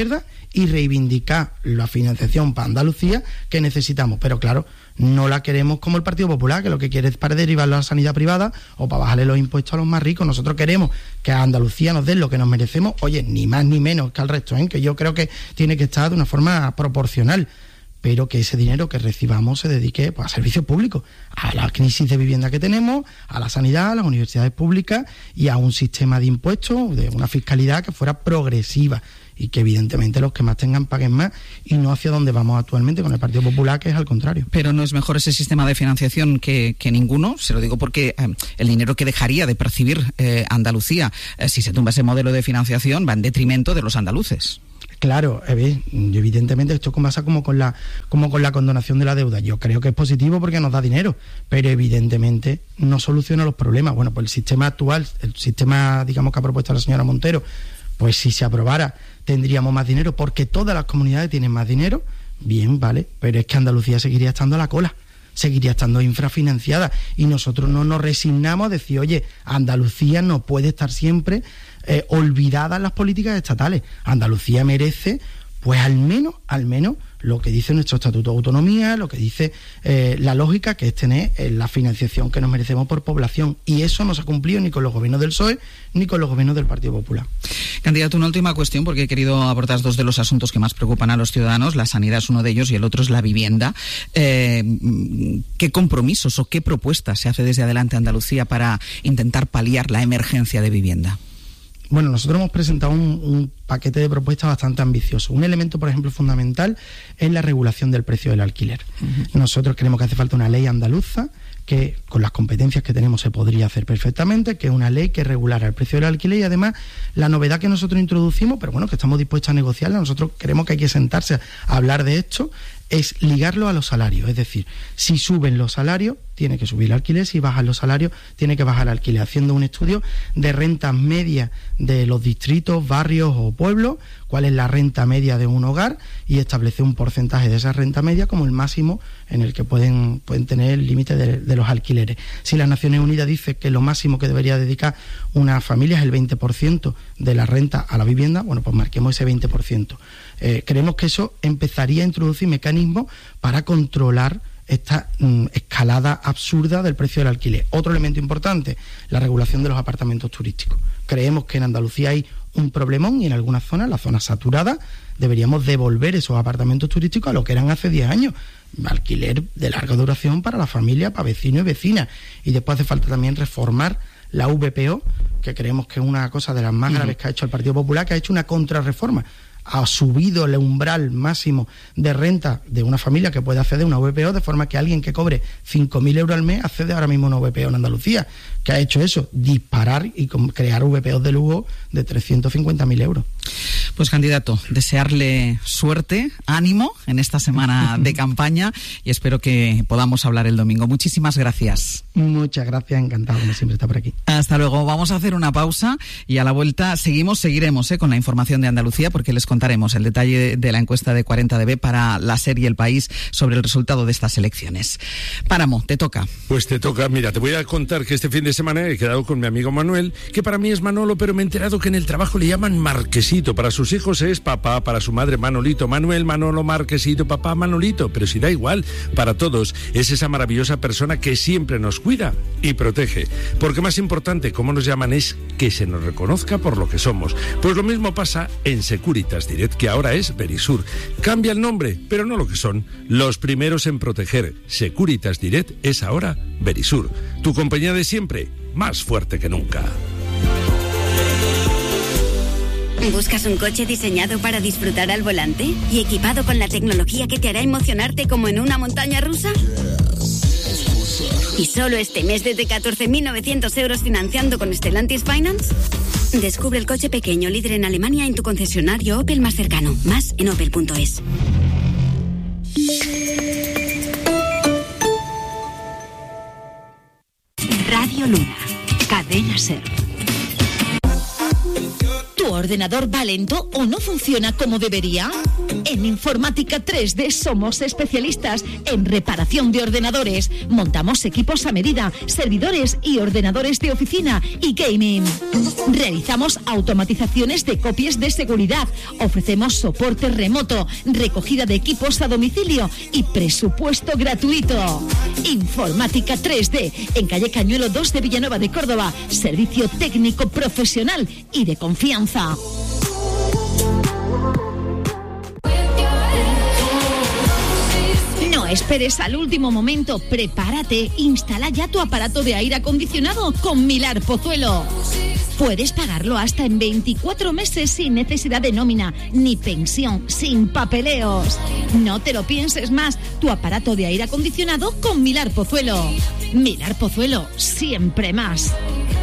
y reivindicar la financiación para Andalucía que necesitamos. Pero claro, no la queremos como el Partido Popular, que lo que quiere es para derivarlo a la sanidad privada o para bajarle los impuestos a los más ricos. Nosotros queremos que a Andalucía nos den lo que nos merecemos, oye, ni más ni menos que al resto, ¿eh? Que yo creo que tiene que estar de una forma proporcional, pero que ese dinero que recibamos se dedique, pues, a servicios públicos, a la crisis de vivienda que tenemos, a la sanidad, a las universidades públicas y a un sistema de impuestos, de una fiscalidad que fuera progresiva y que evidentemente los que más tengan paguen más, y no hacia donde vamos actualmente con el Partido Popular, que es al contrario. Pero no es mejor ese sistema de financiación que, que ninguno, se lo digo porque eh, el dinero que dejaría de percibir eh, Andalucía eh, si se tumba ese modelo de financiación va en detrimento de los andaluces. Claro, evidentemente esto pasa como con la como con la condonación de la deuda. Yo creo que es positivo porque nos da dinero, pero evidentemente no soluciona los problemas. Bueno, pues el sistema actual, el sistema, digamos, que ha propuesto la señora Montero, pues si se aprobara tendríamos más dinero porque todas las comunidades tienen más dinero. Bien, vale, pero es que Andalucía seguiría estando a la cola, seguiría estando infrafinanciada, y nosotros no nos resignamos a decir, oye, Andalucía no puede estar siempre eh, olvidada en las políticas estatales. Andalucía merece, pues al menos, al menos lo que dice nuestro Estatuto de Autonomía, lo que dice eh, la lógica, que es tener eh, la financiación que nos merecemos por población, y eso no se ha cumplido ni con los gobiernos del P S O E ni con los gobiernos del Partido Popular. Candidato, una última cuestión, porque he querido abordar dos de los asuntos que más preocupan a los ciudadanos. La sanidad es uno de ellos y el otro es la vivienda. Eh, ¿Qué compromisos o qué propuestas se hace desde Adelante Andalucía para intentar paliar la emergencia de vivienda? Bueno, nosotros hemos presentado un, un paquete de propuestas bastante ambicioso. Un elemento, por ejemplo, fundamental es la regulación del precio del alquiler. Uh-huh. Nosotros creemos que hace falta una ley andaluza que, con las competencias que tenemos, se podría hacer perfectamente, que es una ley que regulara el precio del alquiler, y además la novedad que nosotros introducimos, pero bueno, que estamos dispuestos a negociarla, nosotros creemos que hay que sentarse a hablar de esto, es ligarlo a los salarios. Es decir, si suben los salarios, tiene que subir el alquiler; si bajan los salarios, tiene que bajar el alquiler, haciendo un estudio de rentas medias de los distritos, barrios o pueblos, cuál es la renta media de un hogar, y establecer un porcentaje de esa renta media como el máximo en el que pueden, pueden tener el límite de, de los alquileres. Si las Naciones Unidas dice que lo máximo que debería dedicar una familia es el veinte por ciento de la renta a la vivienda, bueno, pues marquemos ese veinte por ciento. Eh, creemos que eso empezaría a introducir mecanismos para controlar esta mm, escalada absurda del precio del alquiler. Otro elemento importante, la regulación de los apartamentos turísticos. Creemos que en Andalucía hay un problemón, y en algunas zonas, las zonas saturadas, deberíamos devolver esos apartamentos turísticos a lo que eran hace diez años. Alquiler de larga duración para la familia, para vecinos y vecinas. Y después hace falta también reformar la V P O, que creemos que es una cosa de las más graves que ha hecho el Partido Popular, que ha hecho una contrarreforma. Ha subido el umbral máximo de renta de una familia que puede acceder a una V P O, de forma que alguien que cobre cinco mil euros al mes accede ahora mismo a una V P O en Andalucía. ¿Qué ha hecho eso? Disparar y crear V P Os de lujo de trescientos cincuenta mil euros. Pues, candidato, desearle suerte, ánimo en esta semana de campaña, y espero que podamos hablar el domingo. Muchísimas gracias. Muchas gracias, encantado, como siempre, está por aquí. Hasta luego. Vamos a hacer una pausa y a la vuelta seguimos, seguiremos eh, con la información de Andalucía, porque les contaremos el detalle de la encuesta de cuarenta D B para la serie El País sobre el resultado de estas elecciones. Páramo, te toca. Pues te toca. Mira, te voy a contar que este fin de semana he quedado con mi amigo Manuel, que para mí es Manolo, pero me he enterado que en el trabajo le llaman Marquesito. Para sus hijos es papá, para su madre Manolito. Manuel, Manolo, Marquesito, papá, Manolito. Pero si da igual, para todos es esa maravillosa persona que siempre nos cuida y protege. Porque más importante, como nos llaman, es que se nos reconozca por lo que somos. Pues lo mismo pasa en Securitas Direct, que ahora es Verisur. Cambia el nombre, pero no lo que son. Los primeros en proteger. Securitas Direct es ahora Verisur. Tu compañía de siempre, más fuerte que nunca. ¿Buscas un coche diseñado para disfrutar al volante y equipado con la tecnología que te hará emocionarte como en una montaña rusa? ¿Y solo este mes desde catorce mil novecientos euros financiando con Stellantis Finance? Descubre el coche pequeño líder en Alemania en tu concesionario Opel más cercano. Más en opel punto es. Radio Luna, Cadena Ser. ¿Tu ordenador va lento o no funciona como debería? En Informática tres D somos especialistas en reparación de ordenadores. Montamos equipos a medida, servidores y ordenadores de oficina y gaming. Realizamos automatizaciones de copias de seguridad. Ofrecemos soporte remoto, recogida de equipos a domicilio y presupuesto gratuito. Informática tres D en calle Cañuelo dos de Villanueva de Córdoba. Servicio técnico profesional y de confianza. No esperes al último momento, prepárate, instala ya tu aparato de aire acondicionado con Milar Pozuelo. Puedes pagarlo hasta en veinticuatro meses sin necesidad de nómina ni pensión, sin papeleos. No te lo pienses más, tu aparato de aire acondicionado con Milar Pozuelo. Milar Pozuelo, siempre más.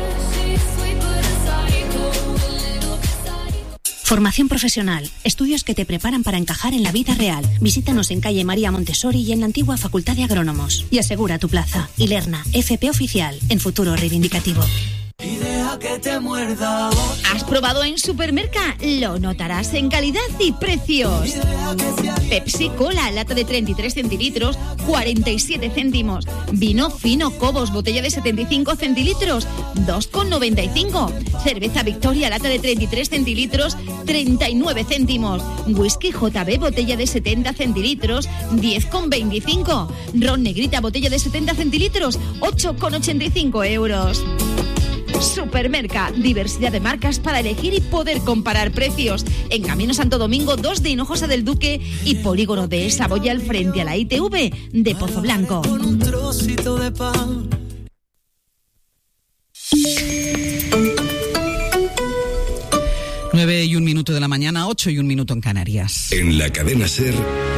Formación profesional, estudios que te preparan para encajar en la vida real. Visítanos en calle María Montessori y en la antigua Facultad de Agrónomos. Y asegura tu plaza. Ilerna, F P Oficial, en futuro reivindicativo. Y deja que te muerda. ¿Has probado en Supermerca? Lo notarás en calidad y precios. Pepsi Cola, lata de treinta y tres centilitros, cuarenta y siete céntimos. Vino fino Cobos, botella de setenta y cinco centilitros, dos con noventa y cinco. Cerveza Victoria, lata de treinta y tres centilitros, treinta y nueve céntimos. Whisky J B, botella de setenta centilitros, diez con veinticinco. Ron Negrita, botella de setenta centilitros, ocho con ochenta y cinco euros. Supermerca, diversidad de marcas para elegir y poder comparar precios. En Camino Santo Domingo dos de Hinojosa del Duque y Polígono de Saboyal frente a la I T V de Pozo Blanco. Con un trocito de pan. Nueve y un minuto de la mañana, ocho y un minuto en Canarias. En la cadena SER,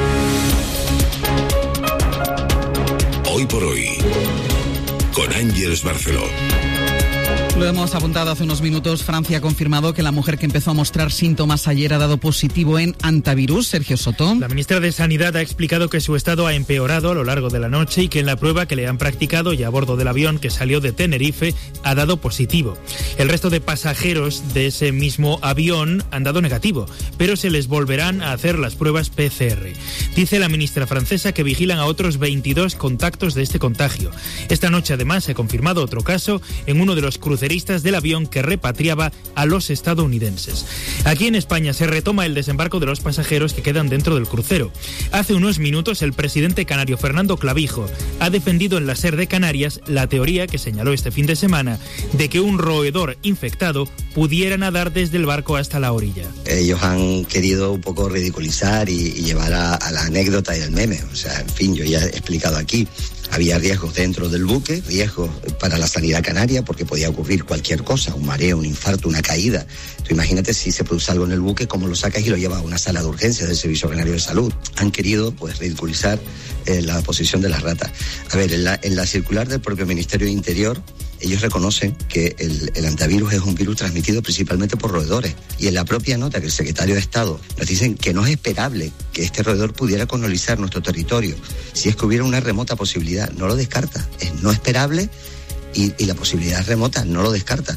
hoy por hoy, con Ángeles Barceló. Lo hemos apuntado hace unos minutos. Francia ha confirmado que la mujer que empezó a mostrar síntomas ayer ha dado positivo en antivirus. Sergio Soto. La ministra de Sanidad ha explicado que su estado ha empeorado a lo largo de la noche y que en la prueba que le han practicado y a bordo del avión que salió de Tenerife ha dado positivo. El resto de pasajeros de ese mismo avión han dado negativo, pero se les volverán a hacer las pruebas P C R. Dice la ministra francesa que vigilan a otros veintidós contactos de este contagio. Esta noche además se ha confirmado otro caso en uno de los cruceristas del avión que repatriaba a los estadounidenses. Aquí en España se retoma el desembarco de los pasajeros que quedan dentro del crucero. Hace unos minutos el presidente canario Fernando Clavijo ha defendido en la SER de Canarias la teoría que señaló este fin de semana de que un roedor infectado pudiera nadar desde el barco hasta la orilla. Ellos han querido un poco ridiculizar y, y llevar a, a la anécdota y al meme. O sea, en fin, yo ya he explicado aquí. Había riesgos dentro del buque, riesgos para la sanidad canaria porque podía ocurrir cualquier cosa, un mareo, un infarto, una caída. Tú imagínate si se produce algo en el buque, cómo lo sacas y lo llevas a una sala de urgencias del Servicio Canario de Salud. Han querido pues ridiculizar eh, la posición de las ratas. A ver, en la, en la circular del propio Ministerio de Interior, ellos reconocen que el, el antivirus es un virus transmitido principalmente por roedores. Y en la propia nota que el secretario de Estado nos dicen que no es esperable que este roedor pudiera colonizar nuestro territorio si es que hubiera una remota posibilidad. No lo descarta. Es no esperable y, y la posibilidad remota no lo descarta.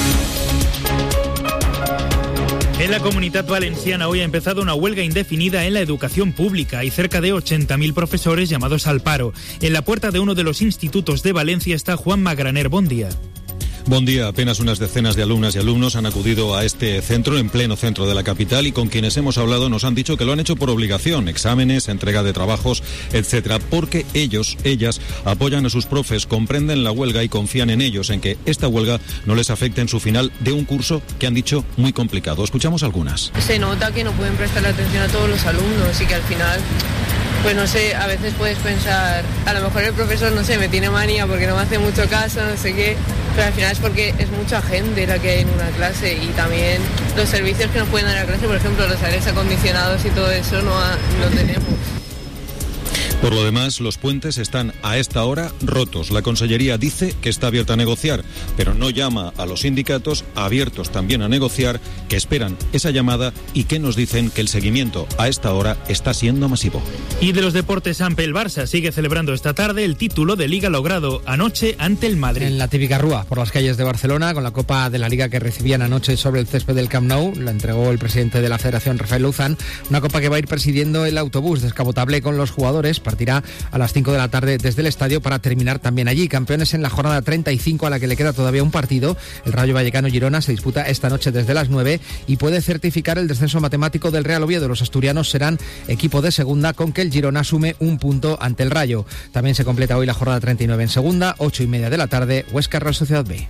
En la Comunidad Valenciana hoy ha empezado una huelga indefinida en la educación pública. Hay cerca de ochenta mil profesores llamados al paro. En la puerta de uno de los institutos de Valencia está Juan Magraner. Buen día. Buen día. Apenas unas decenas de alumnas y alumnos han acudido a este centro, en pleno centro de la capital, y con quienes hemos hablado nos han dicho que lo han hecho por obligación, exámenes, entrega de trabajos, etcétera, porque ellos, ellas, apoyan a sus profes, comprenden la huelga y confían en ellos, en que esta huelga no les afecte en su final de un curso que han dicho muy complicado. Escuchamos algunas. Se nota que no pueden prestar atención a todos los alumnos y que al final... Pues no sé, a veces puedes pensar, a lo mejor el profesor, no sé, me tiene manía porque no me hace mucho caso, no sé qué, pero al final es porque es mucha gente la que hay en una clase y también los servicios que nos pueden dar a la clase, por ejemplo, los aires acondicionados y todo eso no, ha, no tenemos. Por lo demás, los puentes están a esta hora rotos. La Consellería dice que está abierta a negociar, pero no llama a los sindicatos, abiertos también a negociar, que esperan esa llamada y que nos dicen que el seguimiento a esta hora está siendo masivo. Y de los deportes, Ampe, el Barça sigue celebrando esta tarde el título de Liga logrado anoche ante el Madrid. En la típica rúa por las calles de Barcelona, con la Copa de la Liga que recibían anoche sobre el césped del Camp Nou, la entregó el presidente de la Federación, Rafael Luzán, una copa que va a ir presidiendo el autobús descapotable con los jugadores. Partirá a las cinco de la tarde desde el estadio para terminar también allí. Campeones en la jornada treinta y cinco, a la que le queda todavía un partido. El Rayo Vallecano-Girona se disputa esta noche desde las nueve y puede certificar el descenso matemático del Real Oviedo. Los asturianos serán equipo de segunda, con que el Girona sume un punto ante el Rayo. También se completa hoy la jornada treinta y nueve en segunda, ocho y media de la tarde, Huesca Real Sociedad B.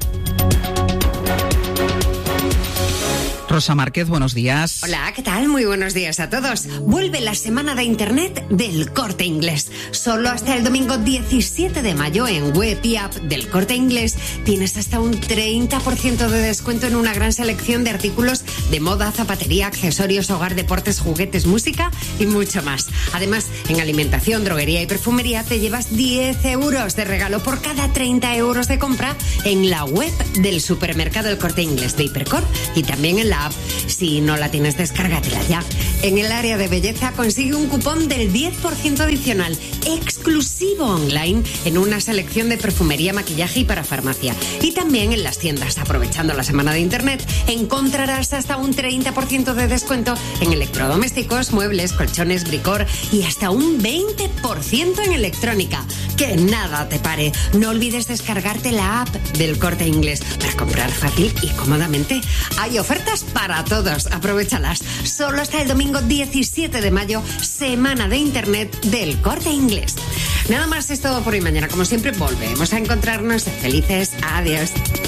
Rosa Márquez, buenos días. Hola, ¿qué tal? Muy buenos días a todos. Vuelve la semana de Internet del Corte Inglés. Solo hasta el domingo diecisiete de mayo en web y app del Corte Inglés tienes hasta un treinta por ciento de descuento en una gran selección de artículos de moda, zapatería, accesorios, hogar, deportes, juguetes, música y mucho más. Además, en alimentación, droguería y perfumería te llevas diez euros de regalo por cada treinta euros de compra en la web del supermercado El Corte Inglés de Hipercor y también en la app. Si no la tienes, descárgatela ya. En el área de belleza consigue un cupón del diez por ciento adicional exclusivo online en una selección de perfumería, maquillaje y parafarmacia. Y también en las tiendas, aprovechando la semana de Internet, encontrarás hasta un treinta por ciento de descuento en electrodomésticos, muebles, colchones, bricor y hasta un veinte por ciento en electrónica. Que nada te pare. No olvides descargarte la app del Corte Inglés para comprar fácil y cómodamente. Hay ofertas para todos, aprovéchalas. Solo hasta el domingo diecisiete de mayo, semana de Internet del Corte Inglés. Nada más, es todo por hoy. Mañana, como siempre, volvemos a encontrarnos. Felices, adiós.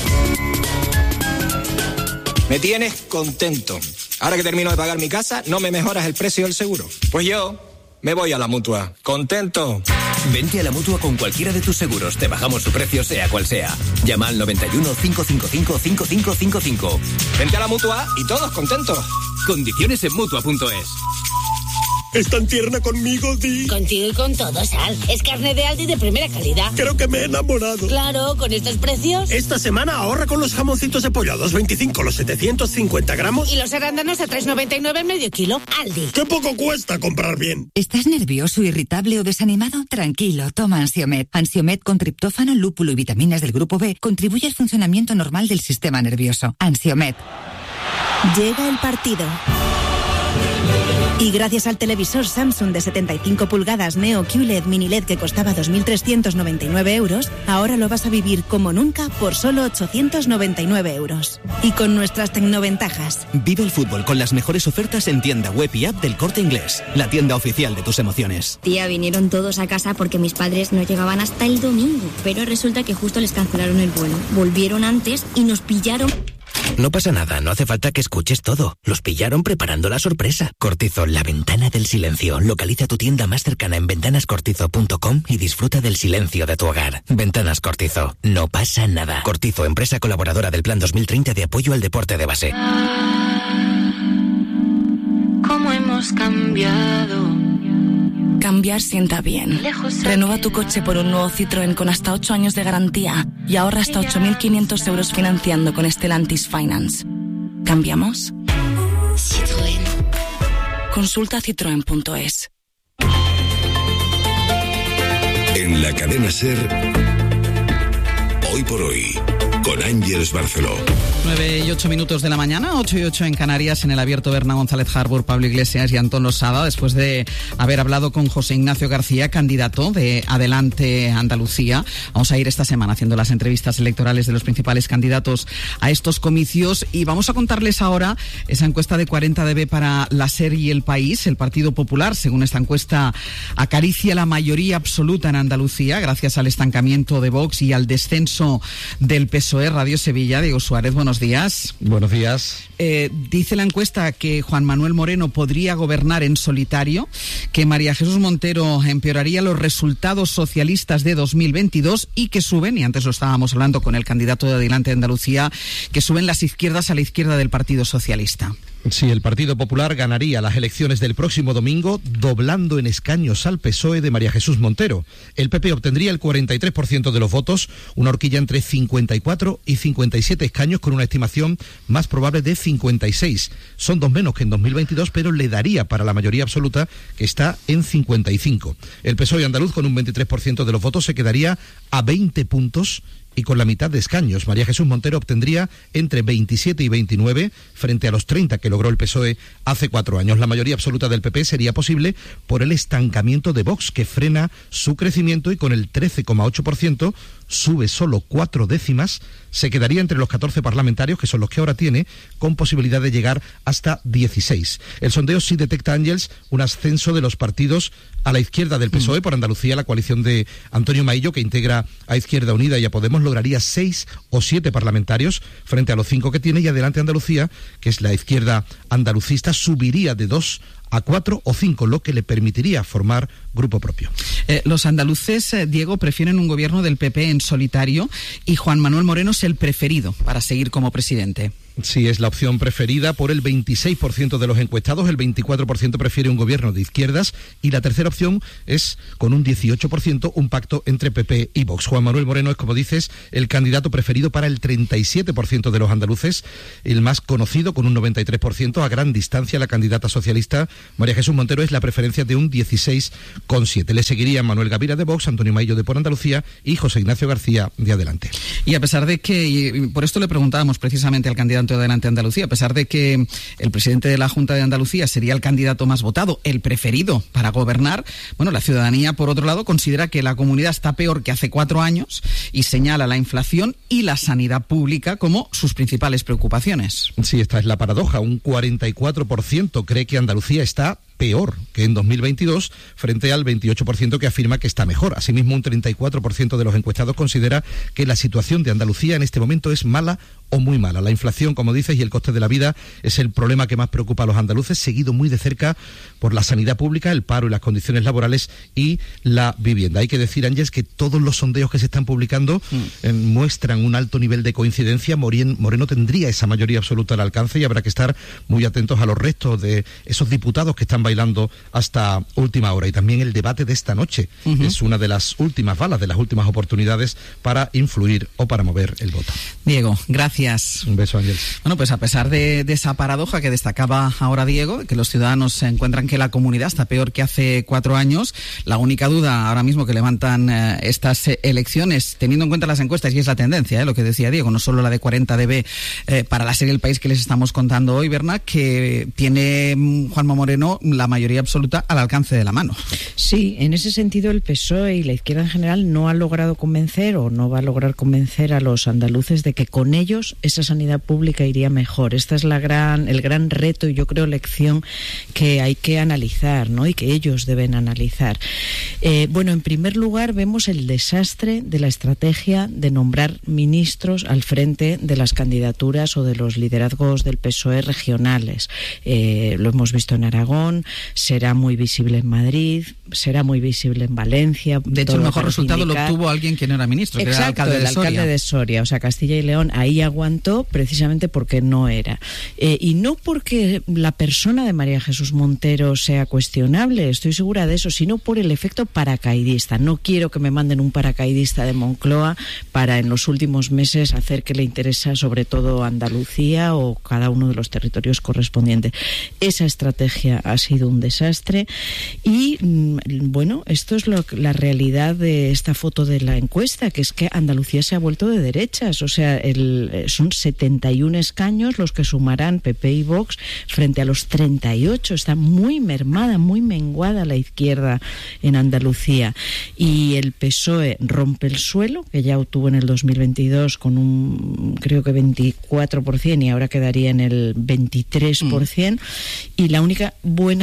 Me tienes contento. Ahora que termino de pagar mi casa, no me mejoras el precio del seguro. Pues yo me voy a la Mutua. ¿Contento? Vente a la Mutua con cualquiera de tus seguros. Te bajamos su precio, sea cual sea. Llama al noventa y uno, cinco cinco cinco, cinco cinco cinco cinco. Vente a la Mutua y todos contentos. Condiciones en Mutua punto es. ¿Es tan tierna conmigo, Di? Contigo y con todo, Sal. Es carne de Aldi de primera calidad. Creo que me he enamorado. Claro, con estos precios. Esta semana ahorra con los jamoncitos empollados veinticinco los setecientos cincuenta gramos. Y los arándanos a tres noventa y nueve el medio kilo. Aldi. ¡Qué poco cuesta comprar bien! ¿Estás nervioso, irritable o desanimado? Tranquilo, toma Ansiomed. Ansiomed con triptófano, lúpulo y vitaminas del grupo B contribuye al funcionamiento normal del sistema nervioso. Ansiomed. Llega el partido. Y gracias al televisor Samsung de setenta y cinco pulgadas Neo Q L E D Mini L E D que costaba dos mil trescientos noventa y nueve euros, ahora lo vas a vivir como nunca por solo ochocientos noventa y nueve euros. Y con nuestras tecnoventajas. Vive el fútbol con las mejores ofertas en tienda web y app del Corte Inglés, la tienda oficial de tus emociones. Tía, vinieron todos a casa porque mis padres no llegaban hasta el domingo, pero resulta que justo les cancelaron el vuelo. Volvieron antes y nos pillaron. No pasa nada, no hace falta que escuches todo. Los pillaron preparando la sorpresa. Cortizo, la ventana del silencio. Localiza tu tienda más cercana en ventanas cortizo punto com y disfruta del silencio de tu hogar. Ventanas Cortizo, no pasa nada. Cortizo, empresa colaboradora del Plan dos mil treinta de apoyo al deporte de base. ¿Cómo hemos cambiado? Cambiar sienta bien. Renueva tu coche por un nuevo Citroën con hasta ocho años de garantía y ahorra hasta ocho mil quinientos euros financiando con Stellantis Finance. ¿Cambiamos? Citroën. Consulta citroen punto es. En la cadena SER, hoy por hoy, con Ángeles Barceló. nueve y ocho minutos de la mañana, ocho y ocho en Canarias, en el abierto Berna González Harbour, Pablo Iglesias y Antón Losada, después de haber hablado con José Ignacio García, candidato de Adelante Andalucía. Vamos a ir esta semana haciendo las entrevistas electorales de los principales candidatos a estos comicios y vamos a contarles ahora esa encuesta de cuarenta D B para la SER y El País. El Partido Popular, según esta encuesta, acaricia la mayoría absoluta en Andalucía gracias al estancamiento de Vox y al descenso del P S O E. Radio Sevilla, Diego Suárez, buenos días. Buenos días. Eh, dice la encuesta que Juan Manuel Moreno podría gobernar en solitario, que María Jesús Montero empeoraría los resultados socialistas de dos mil veintidós y que suben, y antes lo estábamos hablando con el candidato de Adelante Andalucía, que suben las izquierdas a la izquierda del Partido Socialista. Sí, el Partido Popular ganaría las elecciones del próximo domingo, doblando en escaños al P S O E de María Jesús Montero. El P P obtendría el cuarenta y tres por ciento de los votos, una horquilla entre cincuenta y cuatro y cincuenta y siete escaños, con una estimación más probable de cincuenta y seis. Son dos menos que en dos mil veintidós, pero le daría para la mayoría absoluta, que está en cincuenta y cinco. El P S O E andaluz, con un veintitrés por ciento de los votos, se quedaría a veinte puntos y con la mitad de escaños. María Jesús Montero obtendría entre veintisiete y veintinueve frente a los treinta que logró el P S O E hace cuatro años. La mayoría absoluta del P P sería posible por el estancamiento de Vox, que frena su crecimiento y con el trece coma ocho por ciento sube solo cuatro décimas, se quedaría entre los catorce parlamentarios, que son los que ahora tiene, con posibilidad de llegar hasta dieciséis. El sondeo sí detecta, Ángels, un ascenso de los partidos a la izquierda del P S O E. Por Andalucía, la coalición de Antonio Maillo, que integra a Izquierda Unida y a Podemos, lograría seis o siete parlamentarios frente a los cinco que tiene, y Adelante Andalucía, que es la izquierda andalucista, subiría de dos a cuatro o cinco, lo que le permitiría formar grupo propio. Eh, los andaluces, eh, Diego, prefieren un gobierno del P P en solitario, y Juan Manuel Moreno es el preferido para seguir como presidente. Sí, es la opción preferida por el veintiséis por ciento de los encuestados, el veinticuatro por ciento prefiere un gobierno de izquierdas, y la tercera opción es, con un dieciocho por ciento, un pacto entre P P y Vox. Juan Manuel Moreno es, como dices, el candidato preferido para el treinta y siete por ciento de los andaluces, el más conocido, con un noventa y tres por ciento, a gran distancia la candidata socialista María Jesús Montero es la preferencia de un dieciséis coma siete. Le seguirían Manuel Gavira de Vox, Antonio Maillo de Por Andalucía y José Ignacio García de Adelante. Y a pesar de que, y por esto le preguntábamos precisamente al candidato de Adelante Andalucía, a pesar de que el presidente de la Junta de Andalucía sería el candidato más votado, el preferido para gobernar, bueno, la ciudadanía, por otro lado, considera que la comunidad está peor que hace cuatro años y señala la inflación y la sanidad pública como sus principales preocupaciones. Sí, esta es la paradoja. Un cuarenta y cuatro por ciento cree que Andalucía está peor que en dos mil veintidós, frente al veintiocho por ciento que afirma que está mejor. Asimismo, un treinta y cuatro por ciento de los encuestados considera que la situación de Andalucía en este momento es mala o muy mala. La inflación, como dices, y el coste de la vida es el problema que más preocupa a los andaluces, seguido muy de cerca por la sanidad pública, el paro y las condiciones laborales y la vivienda. Hay que decir, Ángeles, que todos los sondeos que se están publicando mm. eh, muestran un alto nivel de coincidencia. Morien, Moreno tendría esa mayoría absoluta al alcance, y habrá que estar muy atentos a los restos de esos diputados que están bailando hasta última hora. Y también el debate de esta noche uh-huh. es una de las últimas balas, de las últimas oportunidades para influir o para mover el voto. Diego, gracias. Un beso, Ángel. Bueno, pues a pesar de, de esa paradoja que destacaba ahora Diego, que los ciudadanos se encuentran que la comunidad está peor que hace cuatro años, la única duda ahora mismo que levantan eh, estas eh, elecciones, teniendo en cuenta las encuestas, y es la tendencia, eh, lo que decía Diego, no solo la de cuarenta D B eh, para la serie El País que les estamos contando hoy, Berna, que tiene mm, Juanma Moreno la mayoría absoluta al alcance de la mano. Sí, en ese sentido el P S O E y la izquierda en general no ha logrado convencer o no va a lograr convencer a los andaluces de que con ellos esa sanidad pública iría mejor. Esta es la gran, el gran reto y yo creo lección que hay que analizar, ¿no? Y que ellos deben analizar. Eh, bueno, en primer lugar vemos el desastre de la estrategia de nombrar ministros al frente de las candidaturas o de los liderazgos del P S O E regionales. Eh, lo hemos visto en Aragón, será muy visible en Madrid, será muy visible en Valencia. De hecho, el mejor resultado lo obtuvo alguien que no era ministro, que Exacto, era alcalde el de Soria. alcalde de Soria, o sea, Castilla y León ahí aguantó precisamente porque no era. Eh, y no porque la persona de María Jesús Montero sea cuestionable, estoy segura de eso, sino por el efecto paracaidista. No quiero que me manden un paracaidista de Moncloa para en los últimos meses hacer que le interesa sobre todo Andalucía o cada uno de los territorios correspondientes. Esa estrategia ha sido un desastre y bueno, esto es lo, la realidad de esta foto de la encuesta, que es que Andalucía se ha vuelto de derechas, o sea, el, son setenta y uno escaños los que sumarán P P y Vox frente a los treinta y ocho. Está muy mermada, muy menguada la izquierda en Andalucía, y el P S O E rompe el suelo, que ya obtuvo en el dos mil veintidós con un, creo que veinticuatro por ciento, y ahora quedaría en el veintitrés por ciento, mm. y la única buena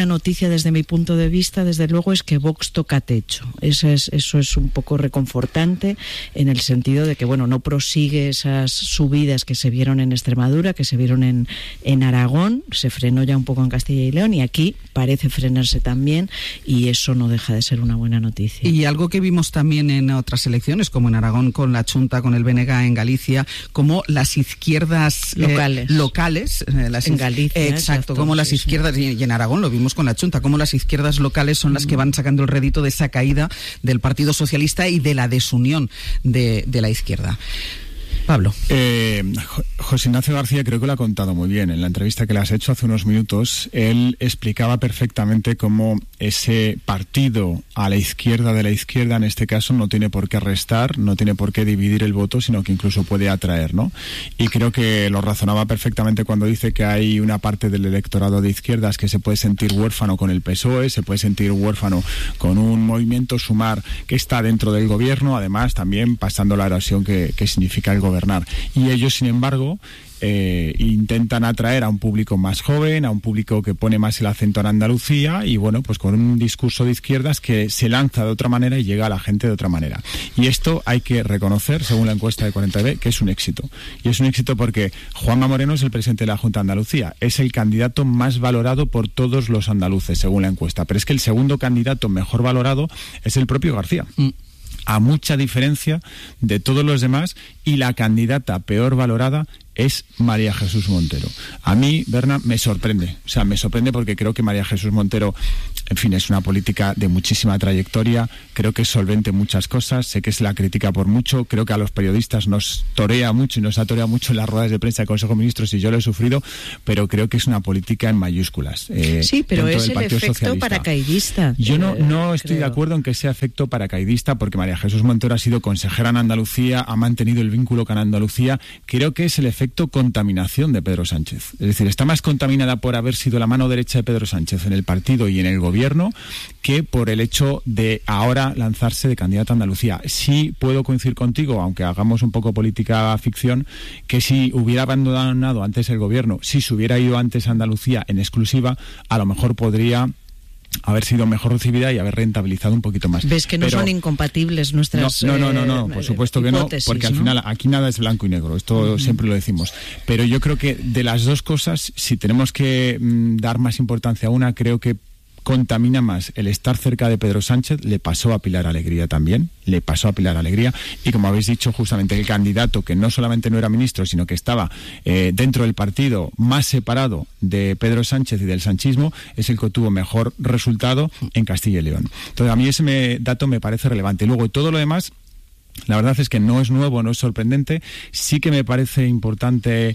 buena noticia desde mi punto de vista, desde luego, es que Vox toca techo. Eso es, eso es un poco reconfortante en el sentido de que, bueno, no prosigue esas subidas que se vieron en Extremadura, que se vieron en, en Aragón, se frenó ya un poco en Castilla y León, y aquí parece frenarse también, y eso no deja de ser una buena noticia. Y algo que vimos también en otras elecciones, como en Aragón con la Chunta, con el B N G en Galicia, como las izquierdas locales, eh, locales eh, las en Galicia, eh, exacto, exacto, como las sí, izquierdas, sí. y en Aragón lo vimos con la Chunta, como las izquierdas locales son las que van sacando el rédito de esa caída del Partido Socialista y de la desunión de, de la izquierda. Pablo. Eh, José Ignacio García creo que lo ha contado muy bien. En la entrevista que le has hecho hace unos minutos, él explicaba perfectamente cómo ese partido a la izquierda de la izquierda, en este caso, no tiene por qué restar, no tiene por qué dividir el voto, sino que incluso puede atraer, ¿no? Y creo que lo razonaba perfectamente cuando dice que hay una parte del electorado de izquierdas que se puede sentir huérfano con el P S O E, se puede sentir huérfano con un movimiento Sumar que está dentro del gobierno, además también pasando la erosión que, que significa el gobierno. Gobernar. Y ellos, sin embargo, eh, intentan atraer a un público más joven, a un público que pone más el acento en Andalucía y, bueno, pues con un discurso de izquierdas que se lanza de otra manera y llega a la gente de otra manera. Y esto hay que reconocer, según la encuesta de cuarenta B, que es un éxito. Y es un éxito porque Juanma Moreno es el presidente de la Junta de Andalucía. Es el candidato más valorado por todos los andaluces, según la encuesta. Pero es que el segundo candidato mejor valorado es el propio García. Mm. A mucha diferencia de todos los demás, y la candidata peor valorada es María Jesús Montero. A mí, Berna, me sorprende. O sea, me sorprende porque creo que María Jesús Montero, en fin, es una política de muchísima trayectoria, creo que es solvente en muchas cosas, sé que se la critica por mucho, creo que a los periodistas nos torea mucho y nos ha toreado mucho en las ruedas de prensa del Consejo de Ministros, y yo lo he sufrido, pero creo que es una política en mayúsculas. Eh, sí, pero es el efecto Socialista. Paracaidista. Yo no, no estoy creo. de acuerdo en que sea efecto paracaidista, porque María Jesús Montero ha sido consejera en Andalucía, ha mantenido el vínculo con Andalucía. Creo que es el efecto contaminación de Pedro Sánchez. Es decir, está más contaminada por haber sido la mano derecha de Pedro Sánchez en el partido y en el gobierno que por el hecho de ahora lanzarse de candidata a Andalucía. Sí puedo coincidir contigo, aunque hagamos un poco política ficción, que si hubiera abandonado antes el gobierno, si se hubiera ido antes a Andalucía en exclusiva, a lo mejor podría haber sido mejor recibida y haber rentabilizado un poquito más. ¿Ves que no Pero, son incompatibles nuestras no, no, no, no, no, eh, por supuesto que no, porque al final aquí nada es blanco y negro, esto uh-huh. siempre lo decimos. Pero yo creo que de las dos cosas, si tenemos que mm, dar más importancia a una, creo que contamina más el estar cerca de Pedro Sánchez. Le pasó a Pilar Alegría también, le pasó a Pilar Alegría, y como habéis dicho, justamente el candidato que no solamente no era ministro, sino que estaba eh, dentro del partido más separado de Pedro Sánchez y del sanchismo, es el que tuvo mejor resultado en Castilla y León. Entonces a mí ese me, dato me parece relevante. Luego todo lo demás, la verdad es que no es nuevo, no es sorprendente. Sí que me parece importante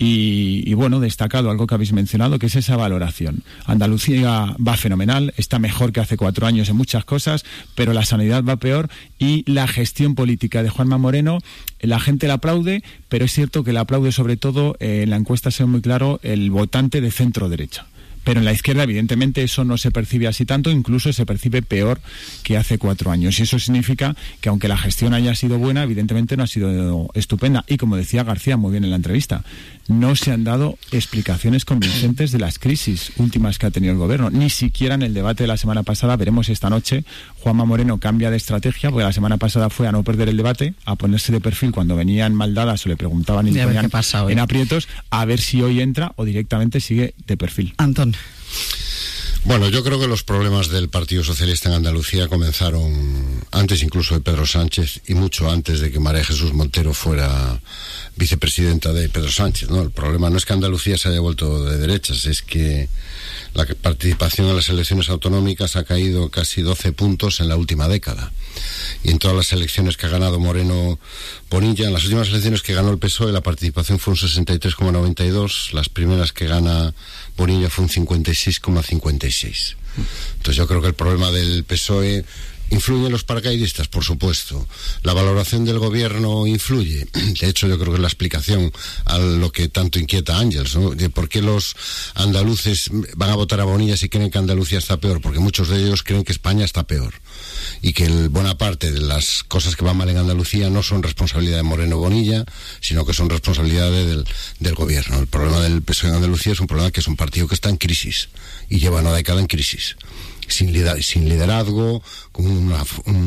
y, y bueno, destacado algo que habéis mencionado, que es esa valoración. Andalucía va fenomenal, está mejor que hace cuatro años en muchas cosas, pero la sanidad va peor, y la gestión política de Juanma Moreno, la gente la aplaude, pero es cierto que la aplaude sobre todo, eh, en la encuesta se ve muy claro, el votante de centro derecha. Pero en la izquierda, evidentemente, eso no se percibe así tanto, incluso se percibe peor que hace cuatro años. Y eso significa que, aunque la gestión haya sido buena, evidentemente no ha sido estupenda. Y como decía García muy bien en la entrevista, no se han dado explicaciones convincentes de las crisis últimas que ha tenido el gobierno. Ni siquiera en el debate de la semana pasada. Veremos esta noche, Juanma Moreno cambia de estrategia, porque la semana pasada fue a no perder el debate, a ponerse de perfil cuando venían mal dadas o le preguntaban y le ponían en aprietos, a ver si hoy entra o directamente sigue de perfil. Antón. Bueno, yo creo que los problemas del Partido Socialista en Andalucía comenzaron antes incluso de Pedro Sánchez y mucho antes de que María Jesús Montero fuera vicepresidenta de Pedro Sánchez, ¿no? El problema no es que Andalucía se haya vuelto de derechas, es que la participación en las elecciones autonómicas ha caído casi doce puntos en la última década. Y en todas las elecciones que ha ganado Moreno Bonilla, en las últimas elecciones que ganó el P S O E, la participación fue un sesenta y tres coma noventa y dos, las primeras que gana Bonilla fue un cincuenta y seis coma cincuenta y seis. Entonces yo creo que el problema del P S O E ¿Influyen los paracaidistas? Por supuesto. ¿La valoración del gobierno influye? De hecho, yo creo que es la explicación a lo que tanto inquieta a Ángels, ¿no? De por qué los andaluces van a votar a Bonilla si creen que Andalucía está peor, porque muchos de ellos creen que España está peor y que el, buena parte de las cosas que van mal en Andalucía no son responsabilidad de Moreno Bonilla, sino que son responsabilidad del, del gobierno. El problema del P S O E en Andalucía es un problema que es un partido que está en crisis y lleva una década en crisis, sin, lider, sin liderazgo, con una,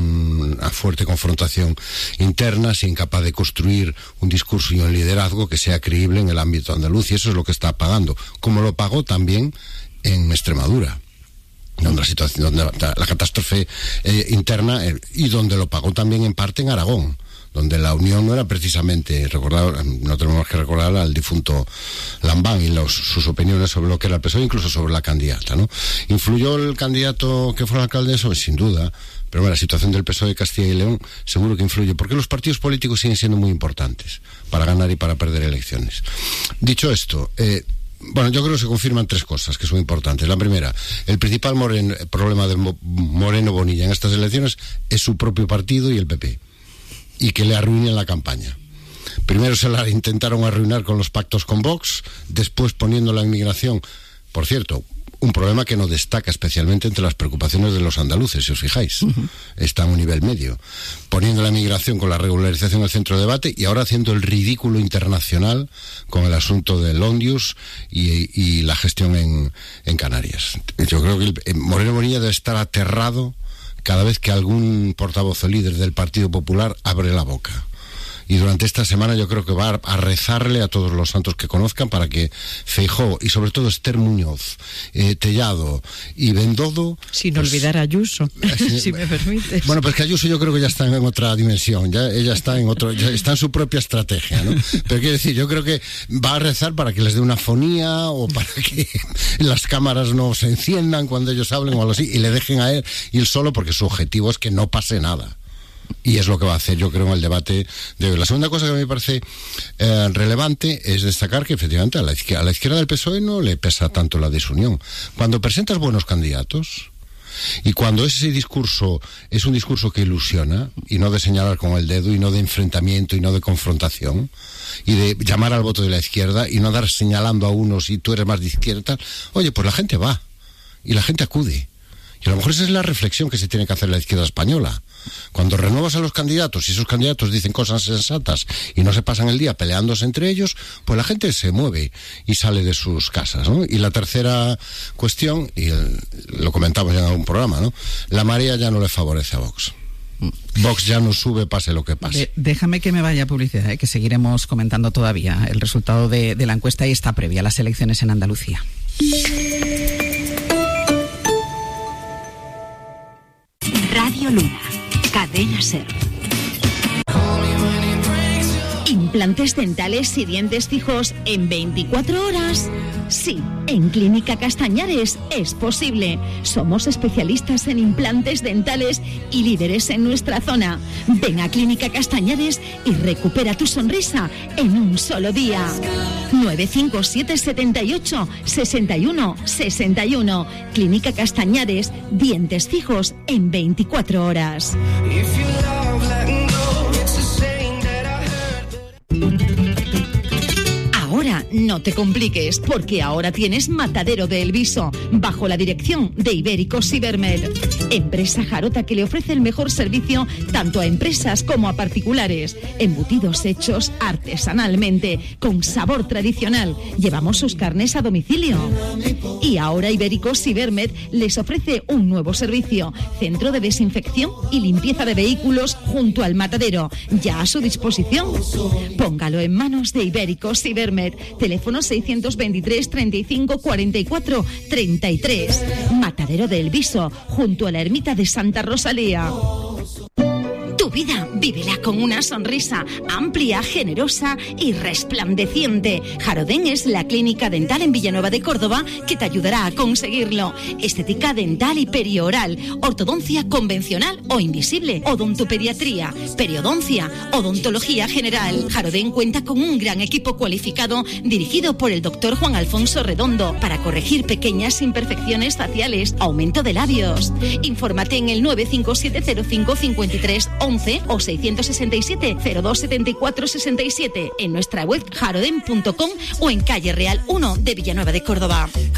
una fuerte confrontación interna, sin capaz de construir un discurso y un liderazgo que sea creíble en el ámbito andaluz, y eso es lo que está pagando, como lo pagó también en Extremadura, donde la situación, donde la, la catástrofe eh, interna eh, y donde lo pagó también en parte en Aragón, donde la unión no era precisamente, recordar, no tenemos que recordar al difunto Lambán y los, sus opiniones sobre lo que era el P S O E, incluso sobre la candidata, ¿no? ¿Influyó el candidato que fue alcalde de eso? Sin duda, pero bueno, la situación del P S O E de Castilla y León seguro que influye, porque los partidos políticos siguen siendo muy importantes para ganar y para perder elecciones. Dicho esto, eh, bueno, yo creo que se confirman tres cosas que son importantes. La primera, el principal moreno, problema de Moreno Bonilla en estas elecciones es su propio partido y el P P, y que le arruinen la campaña. Primero se la intentaron arruinar con los pactos con Vox, después poniendo la inmigración, por cierto, un problema que no destaca especialmente entre las preocupaciones de los andaluces, si os fijáis. Uh-huh. Está a un nivel medio. Poniendo la migración con la regularización al centro de debate y ahora haciendo el ridículo internacional con el asunto del Ondius y, y la gestión en, en Canarias. Yo creo que el, Moreno Bonilla debe estar aterrado cada vez que algún portavoz o líder del Partido Popular abre la boca. Y durante esta semana yo creo que va a rezarle a todos los santos que conozcan para que Feijóo y sobre todo Esther Muñoz, eh, Tellado y Bendodo... Sin pues, olvidar a Ayuso, eh, si me permites. Bueno, pues que Ayuso yo creo que ya está en otra dimensión, ya ella está en otro, ya está en su propia estrategia, ¿no? Pero quiero decir, yo creo que va a rezar para que les dé una fonía o para que las cámaras no se enciendan cuando ellos hablen o algo así y le dejen a él ir solo, porque su objetivo es que no pase nada. Y es lo que va a hacer, yo creo, en el debate de hoy. La segunda cosa que me parece eh, relevante es destacar que efectivamente a la, izquierda, a la izquierda del P S O E no le pesa tanto la desunión. Cuando presentas buenos candidatos y cuando ese discurso es un discurso que ilusiona y no de señalar con el dedo y no de enfrentamiento y no de confrontación y de llamar al voto de la izquierda y no dar señalando a unos y tú eres más de izquierda, oye, pues la gente va y la gente acude. Y a lo mejor esa es la reflexión que se tiene que hacer la izquierda española. Cuando renuevas a los candidatos y esos candidatos dicen cosas sensatas y no se pasan el día peleándose entre ellos, pues la gente se mueve y sale de sus casas, ¿no? Y la tercera cuestión, y el, lo comentamos ya en algún programa, ¿no? La marea ya no le favorece a Vox. Vox ya no sube, pase lo que pase. De, déjame que me vaya a publicidad, ¿eh? Que seguiremos comentando todavía el resultado de, de la encuesta y está previa a las elecciones en Andalucía. Radio Luna, Cadena Ser. Implantes dentales y dientes fijos en veinticuatro horas. Sí, en Clínica Castañares es posible. Somos especialistas en implantes dentales y líderes en nuestra zona. Ven a Clínica Castañares y recupera tu sonrisa en un solo día. nueve cinco siete siete ocho seis uno seis uno. Clínica Castañares, dientes fijos en veinticuatro horas. Ahora no te compliques, porque ahora tienes Matadero de El Viso, bajo la dirección de Ibéricos Cibermed, empresa jarota que le ofrece el mejor servicio tanto a empresas como a particulares. Embutidos hechos artesanalmente, con sabor tradicional. Llevamos sus carnes a domicilio. Y ahora Ibéricos Cibermed les ofrece un nuevo servicio, centro de desinfección y limpieza de vehículos junto al matadero, ya a su disposición. Póngalo en manos de Ibéricos Cibermed. Teléfono seiscientos veintitrés treinta y cinco cuarenta y cuatro treinta y tres. Matadero de El Viso, junto a la ermita de Santa Rosalía. Tu vida, vívela con una sonrisa amplia, generosa y resplandeciente. Jarodén es la clínica dental en Villanueva de Córdoba que te ayudará a conseguirlo. Estética dental y perioral, ortodoncia convencional o invisible, odontopediatría, periodoncia, odontología general. Jarodén cuenta con un gran equipo cualificado dirigido por el doctor Juan Alfonso Redondo para corregir pequeñas imperfecciones faciales, aumento de labios. Infórmate en el nueve cinco siete cero cinco cinco tres once o seiscientos sesenta y siete cero dos setenta y cuatro sesenta y siete en nuestra web jarodén punto com o en calle Real uno de Villanueva de Córdoba.